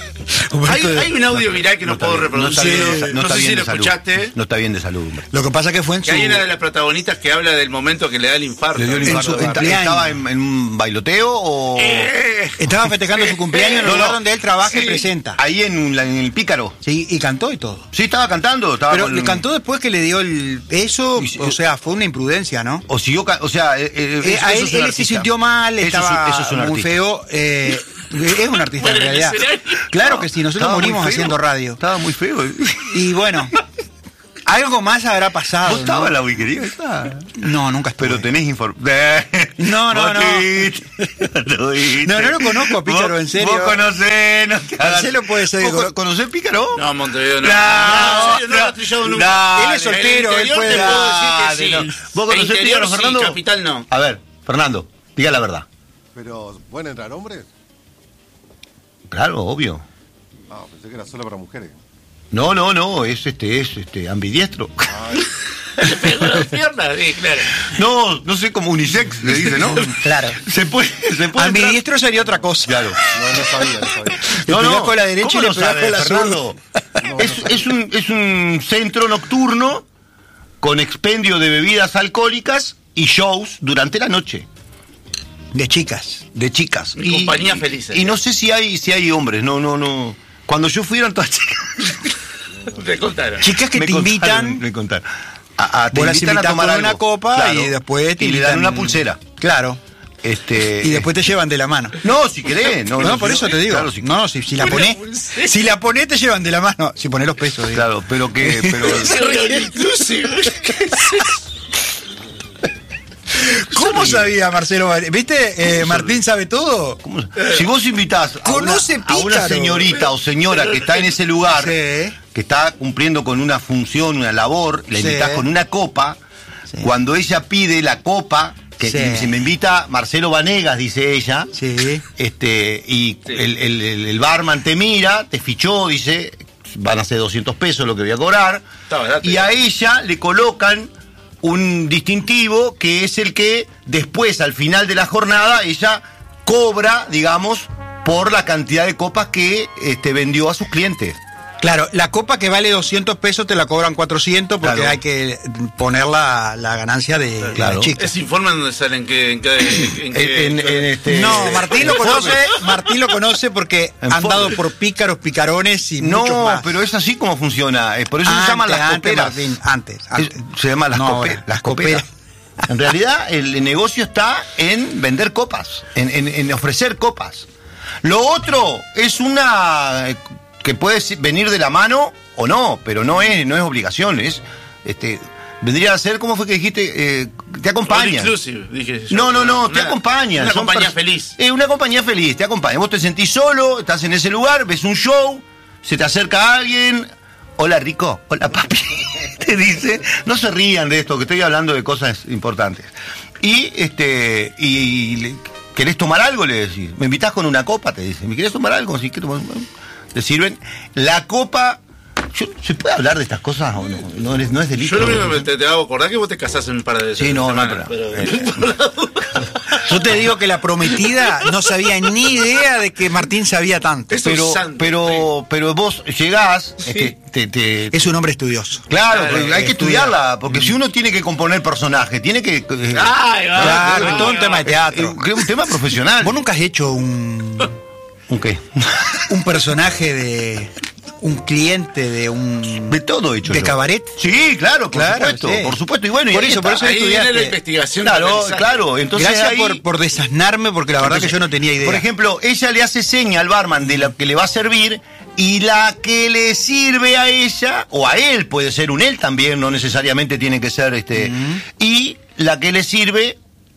Speaker 1: Hay, hay un audio viral que no, no puedo
Speaker 2: bien,
Speaker 1: reproducir.
Speaker 2: No, está bien, no,
Speaker 1: no
Speaker 2: está
Speaker 1: sé
Speaker 2: bien
Speaker 1: si lo
Speaker 2: de salud.
Speaker 1: escuchaste.
Speaker 2: No está bien de salud, hombre.
Speaker 3: Lo que pasa que fue en
Speaker 1: Que
Speaker 3: su...
Speaker 1: hay una de las protagonistas que habla del momento que le da el infarto.
Speaker 2: ¿Le dio el
Speaker 3: En
Speaker 2: infarto?
Speaker 3: su
Speaker 2: ¿Esta-
Speaker 3: cumpleaños.
Speaker 2: ¿Estaba en, en un bailoteo o...?
Speaker 1: Eh,
Speaker 3: Estaba festejando su cumpleaños en el
Speaker 2: No,
Speaker 3: lugar
Speaker 2: no.
Speaker 3: donde él trabaja y
Speaker 2: Sí.
Speaker 3: presenta.
Speaker 2: Ahí en, un- en el Pícaro.
Speaker 3: Sí, y cantó y todo.
Speaker 2: Sí, estaba cantando. Estaba
Speaker 3: Pero
Speaker 2: con-
Speaker 3: le cantó después que le dio el... Eso,
Speaker 2: Y si-
Speaker 3: o sea, fue una imprudencia, ¿no?
Speaker 2: O siguió... ca- O sea... eh, eh,
Speaker 3: Eh,
Speaker 2: eso-
Speaker 3: a
Speaker 2: eso
Speaker 3: él,
Speaker 2: es un
Speaker 3: él se
Speaker 2: artista.
Speaker 3: sintió mal,
Speaker 2: Eso es un-
Speaker 3: estaba
Speaker 2: eso es un
Speaker 3: muy
Speaker 2: artista.
Speaker 3: feo. eh, es un artista
Speaker 1: Bueno,
Speaker 3: en
Speaker 1: en el
Speaker 3: realidad.
Speaker 1: escenario.
Speaker 3: Claro que sí, nosotros
Speaker 2: Estaba muy
Speaker 3: morimos
Speaker 2: feo.
Speaker 3: haciendo radio.
Speaker 2: Estaba muy feo.
Speaker 3: Y bueno, algo más habrá pasado.
Speaker 2: ¿Vos
Speaker 3: ¿no?
Speaker 2: estabas en la whiskería esa?
Speaker 3: No, nunca estuve.
Speaker 2: Pero tenés información.
Speaker 3: No, no, no.
Speaker 2: No,
Speaker 3: No, no lo conozco a Pícaro,
Speaker 2: Vos-
Speaker 3: en serio.
Speaker 2: Vos conocés, no te hagas-
Speaker 3: Marcelo puede ser que
Speaker 2: ¿Vos
Speaker 3: cono-
Speaker 2: conocés Pícaro?
Speaker 1: No, Montevideo no.
Speaker 2: No,
Speaker 1: no, en serio, no
Speaker 2: no,
Speaker 1: lo he trillado nunca.
Speaker 2: dale.
Speaker 3: Él es soltero,
Speaker 1: El
Speaker 3: él
Speaker 1: interior
Speaker 3: puede-
Speaker 1: te puedo decir que
Speaker 2: Dale,
Speaker 1: sí.
Speaker 2: no. ¿Vos conocés
Speaker 1: El interior
Speaker 2: Pícaro,
Speaker 1: sí,
Speaker 2: Fernando?
Speaker 1: capital no.
Speaker 2: A ver, Fernando, diga la verdad.
Speaker 4: Pero, ¿pueden entrar hombres?
Speaker 2: Claro, obvio.
Speaker 4: No, pensé que era solo para mujeres.
Speaker 2: No, no, no, es este, es este, ambidiestro.
Speaker 4: Ay,
Speaker 1: Le pegó las piernas, sí, claro.
Speaker 2: No, no sé, como unisex se dice, ¿no?
Speaker 3: Claro.
Speaker 2: Se puede, se puede.
Speaker 3: Ambidiestro sería otra cosa.
Speaker 2: Claro.
Speaker 4: no, no sabía, no sabía.
Speaker 3: Le pegás con la derecha
Speaker 2: ¿cómo
Speaker 3: y le
Speaker 2: lo
Speaker 3: pegás
Speaker 2: sabes,
Speaker 3: con la
Speaker 2: Fernando?
Speaker 4: No,
Speaker 2: es,
Speaker 4: no
Speaker 2: es, un, es un centro nocturno con expendio de bebidas alcohólicas y shows durante la noche
Speaker 3: De chicas.
Speaker 2: de chicas.
Speaker 1: Y compañías felices.
Speaker 2: Y no sé si hay si hay hombres, no, no, no. Cuando yo fui eran todas chicas.
Speaker 1: Te contaron.
Speaker 3: Chicas que
Speaker 2: Me
Speaker 3: te
Speaker 2: contaron,
Speaker 3: invitan.
Speaker 2: me contaron. A, a- te
Speaker 3: Vos las
Speaker 2: invitan a
Speaker 3: invitás
Speaker 2: tomar
Speaker 3: con
Speaker 2: algo.
Speaker 3: una copa
Speaker 2: Claro.
Speaker 3: y después te
Speaker 2: y le dan
Speaker 3: invitan-
Speaker 2: una pulsera.
Speaker 3: Claro.
Speaker 2: Este,
Speaker 3: Y después te llevan de la mano.
Speaker 2: no, si querés, no,
Speaker 3: No,
Speaker 2: no,
Speaker 3: por
Speaker 2: si
Speaker 3: eso
Speaker 2: no,
Speaker 3: te digo.
Speaker 2: claro, si-
Speaker 3: no, si, si la
Speaker 1: Una
Speaker 3: ponés,
Speaker 1: pulsera.
Speaker 3: si la ponés te llevan de la mano. Si ponés los pesos, digo.
Speaker 2: Claro, pero que pero
Speaker 1: Inclusive.
Speaker 3: ¿Cómo sabía Marcelo? Bar- ¿Viste? Eh, Martín sabe todo.
Speaker 2: ¿cómo? Si vos invitás a una,
Speaker 3: Conoce
Speaker 2: a una
Speaker 3: Pícaro.
Speaker 2: señorita o señora que está en ese lugar,
Speaker 3: Sí.
Speaker 2: que está cumpliendo con una función, una labor, la
Speaker 3: Sí.
Speaker 2: invitás con una copa,
Speaker 3: Sí.
Speaker 2: cuando ella pide la copa, que
Speaker 3: Sí.
Speaker 2: si me invita Marcelo Vanegas, dice ella,
Speaker 3: Sí.
Speaker 2: este y
Speaker 1: Sí.
Speaker 2: el, el- el- el barman te mira, te fichó, dice, van a ser doscientos pesos lo que voy a cobrar,
Speaker 1: Está barato.
Speaker 2: y a ella le colocan un distintivo que es el que después, al final de la jornada, ella cobra, digamos, por la cantidad de copas que este, vendió a sus clientes.
Speaker 3: Claro, la copa que vale doscientos pesos te la cobran cuatrocientos porque
Speaker 2: Claro.
Speaker 3: hay que poner la, la ganancia de
Speaker 2: Claro.
Speaker 3: la chica.
Speaker 1: Ese informe donde salen que en qué, en qué-
Speaker 2: En- en- en este-
Speaker 3: No, Martín lo
Speaker 2: Informe.
Speaker 3: conoce, Martín lo conoce porque
Speaker 2: En
Speaker 3: han
Speaker 2: forma.
Speaker 3: dado por pícaros, picarones y muchos
Speaker 2: No,
Speaker 3: más.
Speaker 2: pero es así como funciona. eh, Por eso se llaman las
Speaker 3: antes,
Speaker 2: coperas.
Speaker 3: Martín, antes,
Speaker 2: Es-
Speaker 3: antes.
Speaker 2: se llaman las,
Speaker 3: No,
Speaker 2: cope-
Speaker 3: ahora,
Speaker 2: las coperas. En realidad, el negocio está en vender copas, en, en- en ofrecer copas. Lo otro es una eh, que puede si- venir de la mano o no, pero no es, no es obligación, es este vendría a ser, ¿cómo fue que dijiste? Eh, te
Speaker 1: All
Speaker 2: acompaña.
Speaker 1: inclusive, dije yo.
Speaker 2: No, no, no,
Speaker 1: Una-
Speaker 2: te acompaña.
Speaker 1: Una
Speaker 2: Son
Speaker 1: compañía
Speaker 2: pers-
Speaker 1: feliz.
Speaker 2: Es una compañía feliz, te acompaña. Vos te sentís solo, estás en ese lugar, ves un show, se te acerca alguien. Hola, Rico. Hola, papi. Te dice. No se rían de esto, que estoy hablando de cosas importantes. Y, este, y, y le- ¿querés tomar algo? Le decís. ¿Me invitás con una copa? Te dice. ¿Me querés tomar algo? Sí, ¿qué tomar? Te sirven. La copa. Yo- ¿Se puede hablar de estas cosas o no? No es, no es delito.
Speaker 1: Yo lo único que te, te hago acordar es que vos te casás en un par de veces.
Speaker 2: Sí, no, no,
Speaker 1: semanas,
Speaker 2: pero-
Speaker 1: pero-
Speaker 3: Yo te digo que la prometida no sabía ni idea de que Martín sabía tanto.
Speaker 1: Es un
Speaker 2: Pero,
Speaker 1: santo,
Speaker 2: pero, pero vos llegás, este, te, te-
Speaker 3: Es un hombre estudioso.
Speaker 2: claro,
Speaker 1: Claro,
Speaker 2: porque hay que
Speaker 3: estudiar.
Speaker 2: estudiarla, porque si uno tiene que componer personaje, tiene que... eh,
Speaker 1: Ay, va,
Speaker 3: Claro,
Speaker 1: va,
Speaker 3: es todo un
Speaker 1: va,
Speaker 3: tema de
Speaker 1: va.
Speaker 3: teatro.
Speaker 2: eh, un tema profesional.
Speaker 3: Vos nunca has hecho un,
Speaker 2: ¿Un qué?
Speaker 3: un personaje de un cliente de un
Speaker 2: De todo hecho
Speaker 3: de
Speaker 2: yo.
Speaker 3: cabaret.
Speaker 2: Sí, claro, por
Speaker 3: Claro,
Speaker 2: supuesto,
Speaker 3: sí.
Speaker 2: por supuesto. Y bueno, y
Speaker 3: Por
Speaker 2: ahí
Speaker 3: eso, por
Speaker 2: está.
Speaker 3: eso
Speaker 1: Ahí viene
Speaker 3: estudiaste.
Speaker 1: la investigación. que
Speaker 2: Claro,
Speaker 1: realizaste.
Speaker 2: claro. Entonces
Speaker 3: Gracias
Speaker 2: ahí-
Speaker 3: por, por desasnarme porque la verdad
Speaker 2: Entonces,
Speaker 3: que yo no tenía idea.
Speaker 2: Por ejemplo, ella le hace seña al barman de la que le va a servir y la que le sirve a ella, o a él, puede ser un él también, no necesariamente tiene que ser este, y la que le sirve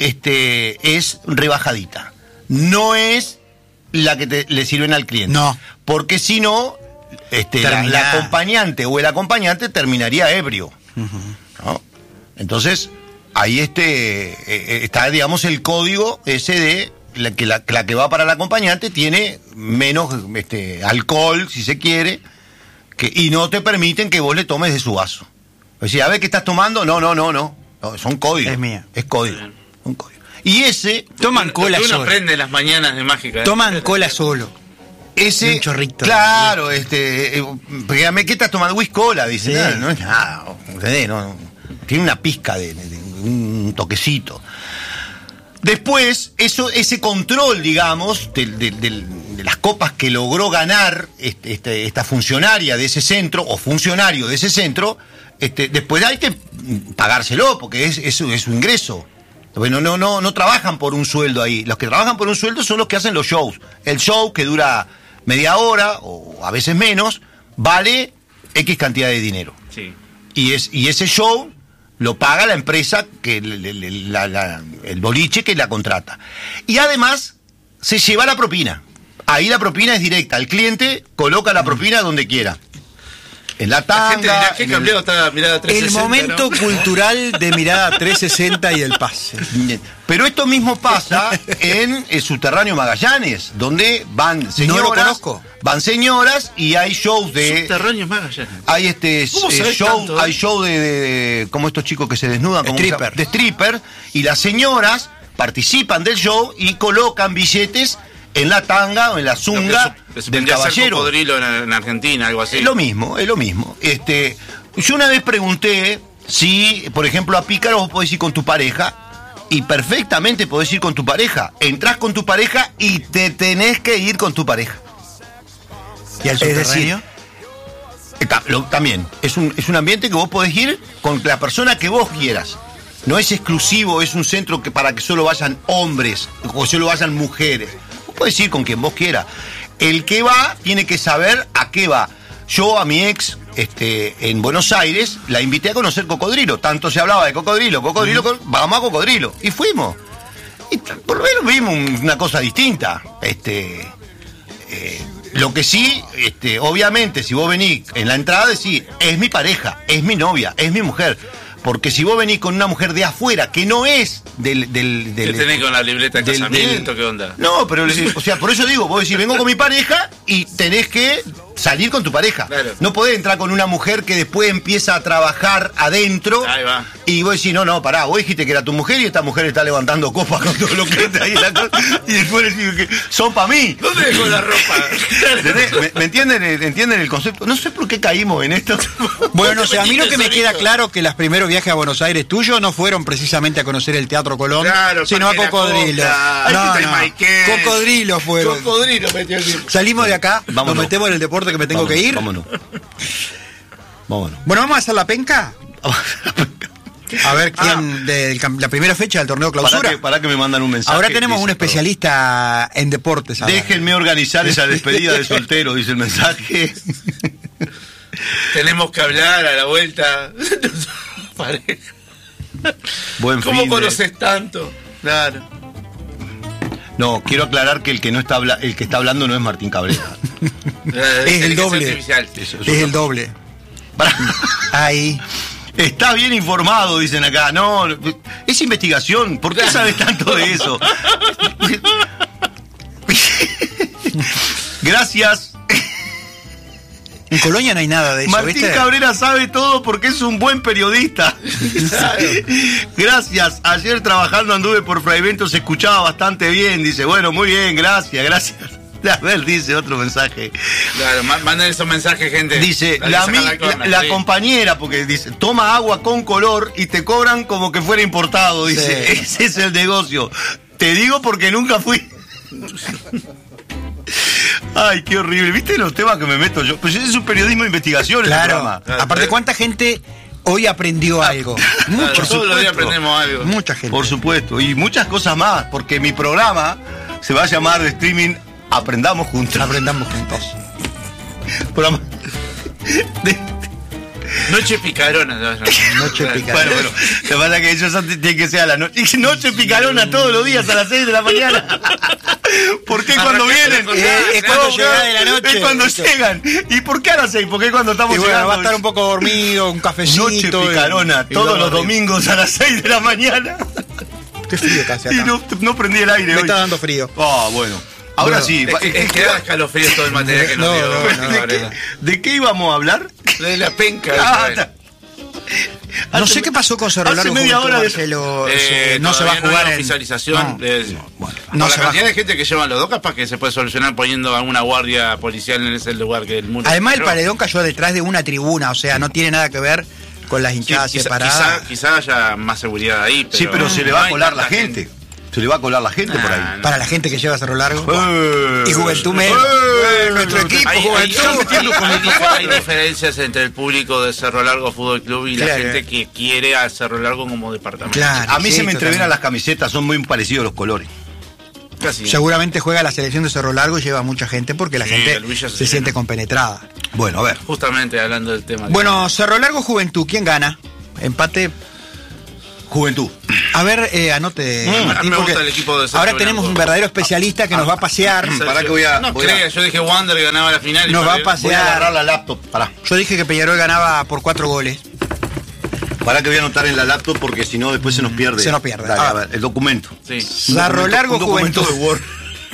Speaker 2: este, es rebajadita. No es la que te- le sirven al cliente.
Speaker 3: No.
Speaker 2: Porque si no, este, la,
Speaker 3: Termina-
Speaker 2: la acompañante o el acompañante terminaría ebrio. ¿No? Entonces, ahí este eh, eh, está, digamos, el código ese de la que la, la que va para el acompañante tiene menos este, alcohol, si se quiere, que, y no te permiten que vos le tomes de su vaso. O sea, a ver qué estás tomando, no, no, no, no, no, son códigos.
Speaker 3: Es mía.
Speaker 2: Es código, un código. Y ese,
Speaker 3: Toman
Speaker 1: Lo
Speaker 3: cola
Speaker 1: que uno
Speaker 3: solo.
Speaker 1: aprende las mañanas de mágica. ¿eh?
Speaker 3: Toman cola solo.
Speaker 2: ese
Speaker 3: Un chorrito.
Speaker 2: Claro, este, eh, dígame, ¿qué estás tomando? Whisky cola, dice.
Speaker 3: Sí.
Speaker 2: No, no es nada, ¿entendés? No, no. Tiene una pizca de, de- de un toquecito. Después, eso, ese control, digamos, de, de- de- de las copas que logró ganar este, este- esta funcionaria de ese centro, o funcionario de ese centro, este, después hay que pagárselo, porque es, es, su- es su ingreso. Bueno, no, no, no trabajan por un sueldo ahí. Los que trabajan por un sueldo son los que hacen los shows. El show, que dura media hora, o a veces menos, vale X cantidad de dinero.
Speaker 1: Sí.
Speaker 2: Y, es, y ese show lo paga la empresa, que le- le- le- la- la- el boliche que la contrata. Y además se lleva la propina. Ahí la propina es directa. El cliente coloca la propina donde quiera. En la
Speaker 1: La gente dirá,
Speaker 2: tanga.
Speaker 1: qué
Speaker 2: en el-
Speaker 1: cambiado está la mirada
Speaker 3: El
Speaker 1: trescientos sesenta,
Speaker 3: momento
Speaker 1: ¿no?
Speaker 3: cultural de mirada trescientos sesenta y el pase.
Speaker 2: Pero esto mismo pasa en el subterráneo Magallanes, donde van señoras,
Speaker 3: lo conozco.
Speaker 2: van señoras y hay shows de,
Speaker 1: Subterráneos Magallanes.
Speaker 2: hay este
Speaker 1: ¿Cómo
Speaker 2: eh,
Speaker 1: sabés
Speaker 2: show,
Speaker 1: tanto, eh?
Speaker 2: hay show de, de- de- como estos chicos que se desnudan, como
Speaker 3: Stripper.
Speaker 2: de stripper, y las señoras participan del show y colocan billetes en la tanga o en la zunga
Speaker 1: Lo que se-
Speaker 2: del
Speaker 1: vendría a ser
Speaker 2: caballero.
Speaker 1: cocodrilo en, en Argentina, algo así.
Speaker 2: Es lo mismo, es lo mismo. Este, yo una vez pregunté si, por ejemplo, a Pícaro vos podés ir con tu pareja, y perfectamente podés ir con tu pareja. Entrás con tu pareja y te tenés que ir con tu pareja.
Speaker 3: ¿Y al
Speaker 2: Es decir,
Speaker 3: subterráneo?
Speaker 2: eh, ta- lo- también, es un, es un ambiente que vos podés ir con la persona que vos quieras. No es exclusivo, es un centro que para que solo vayan hombres o solo vayan mujeres. Vos podés ir con quien vos quieras. El que va tiene que saber a qué va. Yo a mi ex, este, en Buenos Aires, la invité a conocer Cocodrilo. Tanto se hablaba de Cocodrilo, Cocodrilo, co- vamos a Cocodrilo. Y fuimos. Y t- por lo menos vimos un- una cosa distinta. Este, eh, lo que sí, este, obviamente, si vos venís en la entrada, decís, es mi pareja, es mi novia, es mi mujer. Porque si vos venís con una mujer de afuera, que no es del... del,
Speaker 1: ¿Qué
Speaker 2: del
Speaker 1: tenés con la libreta de
Speaker 2: del-
Speaker 1: casamiento?
Speaker 2: del-
Speaker 1: ¿Qué onda?
Speaker 2: No, pero, o sea, por eso digo, vos decís, vengo con mi pareja y tenés que salir con tu pareja.
Speaker 1: Claro.
Speaker 2: No podés entrar con una mujer que después empieza a trabajar adentro.
Speaker 1: Ahí va.
Speaker 2: Y vos decís, no, no, pará, vos dijiste que era tu mujer y esta mujer está levantando copas con todo lo que está ahí en la cosa. Y después decís que son para mí.
Speaker 1: ¿Dónde dejó la ropa?
Speaker 2: ¿Entendés? ¿Me, me entienden, el- entienden el concepto? No sé por qué caímos en esto.
Speaker 3: Bueno, no sé, a mí lo que me
Speaker 1: Solito.
Speaker 3: queda claro que los primeros viajes a Buenos Aires tuyos no fueron precisamente a conocer el Teatro Colón,
Speaker 1: Claro,
Speaker 3: sino a
Speaker 1: Parque La
Speaker 3: Cocodrilo.
Speaker 1: Costa,
Speaker 3: No,
Speaker 1: Ay,
Speaker 3: no.
Speaker 1: Maiquén.
Speaker 3: Cocodrilo fueron.
Speaker 1: Cocodrilo metió aquí.
Speaker 3: Salimos de acá,
Speaker 2: Vámonos.
Speaker 3: nos metemos en el deporte que me tengo
Speaker 2: Vámonos,
Speaker 3: que ir.
Speaker 2: Vámonos. Vámonos.
Speaker 3: Bueno, vamos a hacer la penca. A ver quién
Speaker 1: Ah.
Speaker 3: de la primera fecha del torneo clausura.
Speaker 2: Para que, para que me mandan un mensaje.
Speaker 3: Ahora tenemos
Speaker 2: dice,
Speaker 3: un especialista en deportes.
Speaker 2: perdón.
Speaker 3: ahora.
Speaker 2: Déjenme organizar esa despedida de soltero, dice el mensaje.
Speaker 1: Tenemos que hablar a la vuelta. Pareja.
Speaker 2: Buen
Speaker 1: ¿Cómo
Speaker 2: fin de-
Speaker 1: conoces tanto? Claro.
Speaker 2: No, quiero aclarar que el que no está habla- el que está hablando no es Martín Cabrera.
Speaker 3: Es el doble.
Speaker 1: Artificial.
Speaker 2: Eso,
Speaker 3: Es el doble.
Speaker 2: Para-
Speaker 3: Ahí.
Speaker 2: Estás bien informado, dicen acá. No, es investigación. ¿Por qué sabes tanto de eso? Gracias.
Speaker 3: En Colonia no hay nada de eso,
Speaker 2: Martín
Speaker 3: ¿viste?
Speaker 2: Cabrera sabe todo porque es un buen periodista. Gracias. Ayer trabajando anduve por Fraivento, se escuchaba bastante bien. Dice, bueno, muy bien, gracias, gracias. A ver, dice otro mensaje.
Speaker 1: Claro, ma- manden esos mensajes, gente.
Speaker 2: Dice,
Speaker 1: Dale,
Speaker 2: la,
Speaker 1: saca
Speaker 2: mi-
Speaker 1: la corna,
Speaker 2: la- la
Speaker 1: sí.
Speaker 2: compañera, porque dice, toma agua con color y te cobran como que fuera importado. Dice,
Speaker 3: Sí.
Speaker 2: ese es el negocio. Te digo porque nunca fui. Ay, qué horrible. ¿Viste los temas que me meto yo? Pues ese es un periodismo de investigación. el
Speaker 3: Claro.
Speaker 2: programa.
Speaker 1: Claro.
Speaker 3: Aparte, ¿cuánta gente hoy aprendió algo?
Speaker 1: Claro,
Speaker 3: Mucha,
Speaker 1: todos los días
Speaker 2: supuesto.
Speaker 1: aprendemos algo.
Speaker 3: mucha gente.
Speaker 2: Por supuesto. Y muchas cosas más, porque mi programa se va a llamar de streaming Aprendamos Juntos.
Speaker 3: Aprendamos juntos.
Speaker 2: Programa de-
Speaker 1: Noche picarona.
Speaker 3: Noche picarona.
Speaker 2: Bueno, bueno, lo que pasa es que ellos antes tienen que ser a la noche. Noche picarona todos los días a las seis de la mañana. ¿Por qué cuando
Speaker 1: Arrancaste
Speaker 2: vienen?
Speaker 1: con-
Speaker 3: Eh, es cuando
Speaker 2: No,
Speaker 3: llega
Speaker 2: no,
Speaker 3: de la noche.
Speaker 2: Es cuando llegan. ¿Y por qué a las seis? ¿Por qué cuando estamos
Speaker 3: Y bueno,
Speaker 2: llegando?
Speaker 3: va a estar un poco dormido, un cafecito.
Speaker 2: Noche picarona,
Speaker 3: y- y
Speaker 2: todos
Speaker 3: vamos
Speaker 2: los
Speaker 3: arriba.
Speaker 2: domingos a las seis de la mañana.
Speaker 3: Qué frío que hace
Speaker 2: Y
Speaker 3: acá.
Speaker 2: no, no prendí el aire
Speaker 3: Me
Speaker 2: hoy.
Speaker 3: está dando frío.
Speaker 2: Ah, bueno. Ahora
Speaker 3: Bueno,
Speaker 2: sí.
Speaker 1: Es que, es que da escalofrío todo el material que nos
Speaker 3: No,
Speaker 1: dio.
Speaker 3: no, no,
Speaker 1: Cabrera.
Speaker 2: ¿De qué, ¿De qué íbamos a hablar?
Speaker 1: De la penca.
Speaker 2: Ah,
Speaker 1: ¿sabes?
Speaker 2: ta-
Speaker 3: No sé qué pasó con Cerro
Speaker 2: hace
Speaker 3: Largo.
Speaker 2: media
Speaker 3: Juventud,
Speaker 2: hora de-
Speaker 3: Marcelo,
Speaker 1: Eh,
Speaker 3: se- no se va a
Speaker 1: todavía no
Speaker 3: jugar
Speaker 1: hay
Speaker 3: en
Speaker 1: oficialización.
Speaker 3: No,
Speaker 1: de-
Speaker 2: bueno,
Speaker 3: no
Speaker 1: Por
Speaker 3: se
Speaker 1: la
Speaker 3: va a
Speaker 1: cantidad de gente que llevan los dos, capaz que se puede solucionar poniendo alguna guardia policial en ese lugar que el muro.
Speaker 3: Además, el
Speaker 1: Pero-
Speaker 3: paredón cayó detrás de una tribuna, o sea, no tiene nada que ver con las
Speaker 1: Sí,
Speaker 3: hinchadas
Speaker 1: quizá,
Speaker 3: separadas.
Speaker 1: quizá, quizá haya más seguridad ahí. Pero
Speaker 2: Sí, pero se le
Speaker 1: no
Speaker 2: va a
Speaker 1: hay
Speaker 2: colar la
Speaker 1: tanta
Speaker 2: gente. Se le va a colar la gente por ahí.
Speaker 1: Nah,
Speaker 3: Para la gente que lleva Cerro Largo.
Speaker 2: Eh,
Speaker 3: Y Juventud menos.
Speaker 2: eh,
Speaker 3: Nuestro equipo,
Speaker 1: Hay, hay-
Speaker 3: Juventud.
Speaker 1: hay- hay dif- hay diferencias entre el público de Cerro Largo Fútbol Club y la
Speaker 3: Claro.
Speaker 1: gente que quiere a Cerro Largo como departamento.
Speaker 3: Claro.
Speaker 2: A mí
Speaker 3: Sí,
Speaker 2: se me entreveran
Speaker 3: totalmente.
Speaker 2: las camisetas, son muy parecidos los colores.
Speaker 1: Casi.
Speaker 3: Seguramente juega la selección de Cerro Largo y lleva mucha gente porque la
Speaker 1: Sí,
Speaker 3: gente
Speaker 1: el Villa se
Speaker 3: se
Speaker 1: llena.
Speaker 3: siente compenetrada.
Speaker 2: Bueno, a ver.
Speaker 1: Justamente hablando del tema.
Speaker 3: Bueno, Cerro Largo Juventud, ¿quién gana? Empate.
Speaker 2: Juventud.
Speaker 3: A ver, eh, anote.
Speaker 1: Mm,
Speaker 3: Martín,
Speaker 1: a mí me
Speaker 3: porque
Speaker 1: gusta el equipo de Sergio
Speaker 3: ahora tenemos
Speaker 1: Blanco.
Speaker 3: un verdadero especialista que nos va a pasear.
Speaker 1: Sergio-
Speaker 2: Pará que voy a-
Speaker 1: No
Speaker 2: voy a-
Speaker 1: creas, yo dije Wander ganaba la final. y
Speaker 3: Nos va a
Speaker 1: perdió.
Speaker 3: pasar.
Speaker 2: Voy a agarrar la laptop. Pará.
Speaker 3: Yo dije que Peñarol ganaba por cuatro goles.
Speaker 2: Pará que voy a anotar en la laptop porque si no después se nos pierde.
Speaker 3: Se nos pierde.
Speaker 2: Dale,
Speaker 3: Ah.
Speaker 2: a ver, el documento.
Speaker 1: Sí.
Speaker 3: Cerro Largo
Speaker 2: Un documento
Speaker 3: Juventud.
Speaker 2: de Word.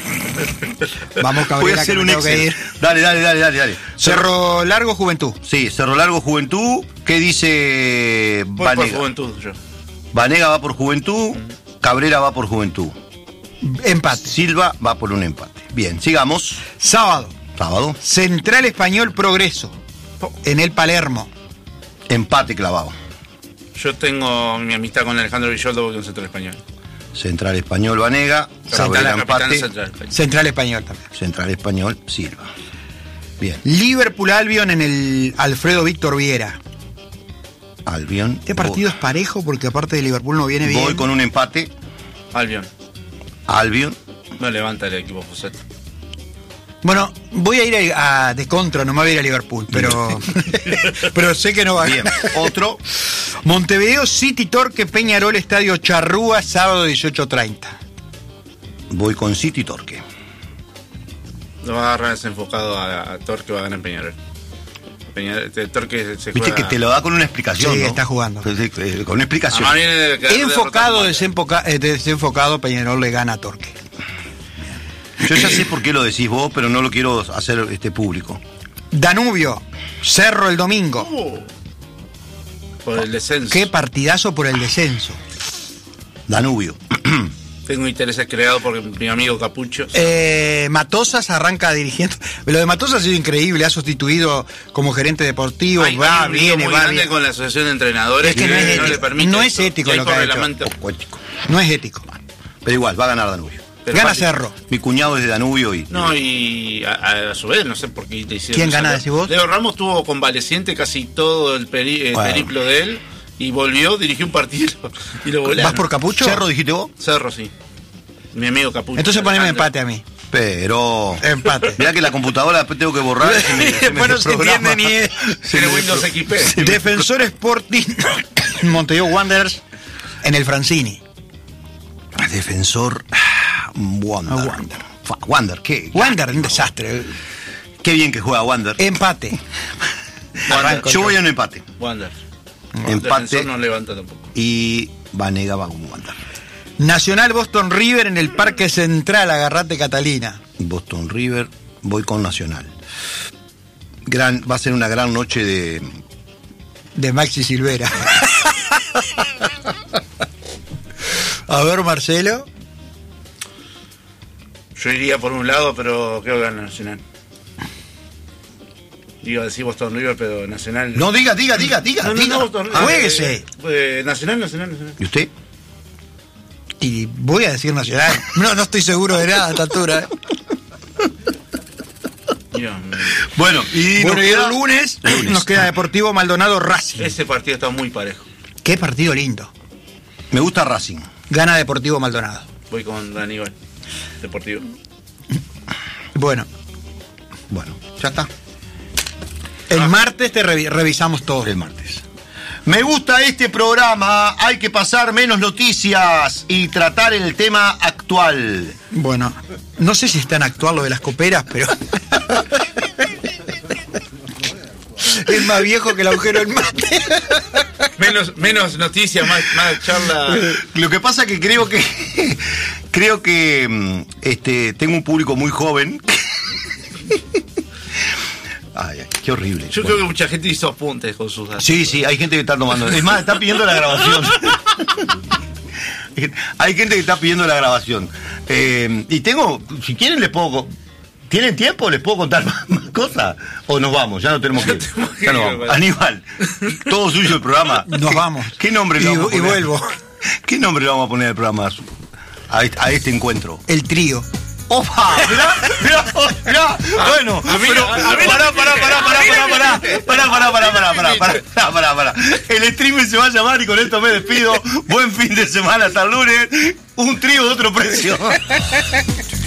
Speaker 3: Vamos,
Speaker 2: Voy
Speaker 3: Cabrera,
Speaker 2: a hacer
Speaker 3: que
Speaker 2: un
Speaker 3: me tengo que
Speaker 2: Excel.
Speaker 3: ir.
Speaker 2: Dale, dale, dale, dale, dale.
Speaker 3: Cerro Largo Juventud.
Speaker 2: Sí, Cerro Largo Juventud. ¿Qué dice
Speaker 1: Voy por
Speaker 2: Vanega?
Speaker 1: Juventud yo.
Speaker 2: Vanega va por Juventud. Cabrera va por Juventud.
Speaker 3: Empate.
Speaker 2: Silva va por un empate. Bien, sigamos.
Speaker 3: Sábado.
Speaker 2: Sábado.
Speaker 3: Central Español Progreso. En el Palermo.
Speaker 2: Empate clavado.
Speaker 1: Yo tengo mi amistad con Alejandro Villoldo porque es un centro español.
Speaker 2: Central Español Vanega.
Speaker 1: Central,
Speaker 2: Cabrera
Speaker 1: capitán
Speaker 2: empate.
Speaker 1: central español.
Speaker 3: Central Español también.
Speaker 2: Central Español Silva. Bien.
Speaker 3: Liverpool Albion en el Alfredo Víctor Viera.
Speaker 2: Albion.
Speaker 3: Este partido es parejo porque aparte de Liverpool no viene
Speaker 2: Voy,
Speaker 3: bien.
Speaker 2: voy con un empate.
Speaker 1: Albion.
Speaker 2: Albion.
Speaker 1: No levanta el equipo José.
Speaker 3: Bueno, voy a ir a, a de contra, no me voy a ir a Liverpool, pero pero sé que no va a
Speaker 2: Bien.
Speaker 3: ganar.
Speaker 2: Otro.
Speaker 3: Montevideo City Torque Peñarol Estadio Charrúa, sábado dieciocho treinta.
Speaker 2: Voy con City Torque.
Speaker 1: Lo va a agarrar desenfocado a, a Torque, va a ganar Peñarol. Peñarol el Torque se
Speaker 2: Viste
Speaker 1: juega...
Speaker 2: que te lo da con una explicación.
Speaker 3: Sí,
Speaker 2: ¿no?
Speaker 3: está jugando.
Speaker 2: Sí, sí, eh, Con una explicación.
Speaker 1: Además viene de quedar
Speaker 3: Enfocado,
Speaker 1: derrotado.
Speaker 3: desenfoca- eh, desenfocado, Peñarol le gana a Torque.
Speaker 2: Yo ya sé por qué lo decís vos, pero no lo quiero hacer este público.
Speaker 3: Danubio, Cerro el domingo.
Speaker 1: Uh, por el descenso.
Speaker 3: Qué partidazo por el descenso.
Speaker 2: Danubio.
Speaker 1: Tengo intereses creados por mi amigo Capucho.
Speaker 3: Eh, Matosas arranca dirigiendo. Lo de Matosas ha sido increíble, ha sustituido como gerente deportivo,
Speaker 1: Hay-
Speaker 3: va,
Speaker 1: hay un lío
Speaker 3: viene,
Speaker 1: muy
Speaker 3: va,
Speaker 1: grande
Speaker 3: viene.
Speaker 1: con la asociación de entrenadores
Speaker 3: Es que no es ético.
Speaker 1: le permite
Speaker 3: No es
Speaker 1: eso.
Speaker 3: ético
Speaker 1: Y hay
Speaker 3: lo que ha hecho.
Speaker 1: reglamento.
Speaker 2: Poético.
Speaker 3: No es ético.
Speaker 2: Pero igual, va a ganar Danubio.
Speaker 1: Pero
Speaker 3: Gana
Speaker 1: fácil.
Speaker 3: Cerro.
Speaker 2: Mi cuñado es de Danubio y.
Speaker 1: No, y a, a su vez, no sé por qué te hicieron.
Speaker 3: ¿Quién
Speaker 1: eso.
Speaker 3: gana, decís vos?
Speaker 1: Leo Ramos tuvo convaleciente casi todo el, peri- el
Speaker 2: Bueno.
Speaker 1: periplo de él y volvió, dirigió un partido y lo volaron.
Speaker 3: ¿Vas por Capucho?
Speaker 2: ¿Cerro dijiste vos?
Speaker 1: Cerro, sí. Mi amigo Capucho.
Speaker 3: Entonces poneme
Speaker 1: Alejandro.
Speaker 3: empate a mí.
Speaker 2: Pero.
Speaker 3: Empate.
Speaker 2: Mirá que la computadora después tengo que borrar. se me- se me
Speaker 3: Bueno, se
Speaker 2: desprograma.
Speaker 3: entiende ni es.
Speaker 2: Se
Speaker 1: Tiene
Speaker 2: me
Speaker 1: Windows
Speaker 2: despro-
Speaker 1: X P.
Speaker 3: Defensor Sporting Montevideo Wanderers en el Francini.
Speaker 2: Defensor. ah, Wander.
Speaker 3: Ah, Wander.
Speaker 2: Fa, Wander, qué.
Speaker 3: Wander, un desastre.
Speaker 2: Qué bien que juega Wander.
Speaker 3: Empate.
Speaker 1: Wander.
Speaker 2: Yo voy a un empate.
Speaker 1: Wander.
Speaker 2: Empate.
Speaker 1: Defensor no levanta tampoco.
Speaker 2: Y Vanega va con Wander.
Speaker 3: Nacional Boston River en el Parque Central, agarrate Catalina.
Speaker 2: Boston River, voy con Nacional. Gran, va a ser una gran noche de.
Speaker 3: De Maxi Silvera. A ver, Marcelo.
Speaker 1: Yo iría por un lado, pero creo que gana Nacional. Iba a decir Boston River, pero Nacional.
Speaker 2: No, diga, diga, diga, diga.
Speaker 1: no, no,
Speaker 2: diga.
Speaker 1: no, Boston River.
Speaker 3: Juéguese.
Speaker 1: Eh, eh, nacional, Nacional, Nacional.
Speaker 2: ¿Y usted?
Speaker 3: Y voy a decir Nacional. No, no estoy seguro de nada a esta altura. ¿eh?
Speaker 1: Dios mío.
Speaker 2: Bueno, y
Speaker 3: Bueno,
Speaker 2: nos
Speaker 3: y
Speaker 2: queda-
Speaker 3: el lunes,
Speaker 2: Lunes.
Speaker 3: nos queda Deportivo Maldonado Racing.
Speaker 1: Ese partido está muy parejo.
Speaker 3: Qué partido lindo.
Speaker 2: Me gusta Racing.
Speaker 3: Gana Deportivo Maldonado.
Speaker 1: Voy con Aníbal. Deportivo.
Speaker 3: Bueno,
Speaker 2: Bueno, ya está.
Speaker 3: el martes te revi- revisamos todo.
Speaker 2: El martes. Me gusta este programa. Hay que pasar menos noticias y tratar el tema actual.
Speaker 3: Bueno, no sé si es tan actual lo de las coperas, pero. Es más viejo que el agujero del mate.
Speaker 1: Menos, menos noticias, más, más charla.
Speaker 2: Lo que pasa que creo que creo que mm, este tengo un público muy joven. Ay, ay, Qué horrible.
Speaker 1: Yo
Speaker 2: Bueno.
Speaker 1: creo que mucha gente hizo apuntes con sus datos.
Speaker 2: Sí, sí, hay gente que está tomando. Es más, está pidiendo la grabación. Hay gente que está pidiendo la grabación. Eh, y tengo, si quieren les puedo... ¿Tienen tiempo? ¿Les puedo contar más, más cosas? ¿O nos vamos? Ya no tenemos que ir. Ya nos vamos. Aníbal, todo suyo el programa.
Speaker 3: Nos vamos.
Speaker 2: ¿Qué nombre le
Speaker 3: Y-
Speaker 2: vamos a
Speaker 3: y
Speaker 2: poner?
Speaker 3: vuelvo.
Speaker 2: ¿Qué nombre le vamos a poner al programa a, este- a este encuentro?
Speaker 3: El trío.
Speaker 2: ¡Opa! Mirá, mirá, mirá. Bueno,
Speaker 1: a mí-
Speaker 2: pero
Speaker 1: a mí-
Speaker 2: pará, pará, pará, pará, pará, pará, pará, pará, pará, pará, pará, pará, pará, pará. El streaming se va a llamar y con esto me despido. Buen fin de semana, hasta el lunes. Un trío de otro precio.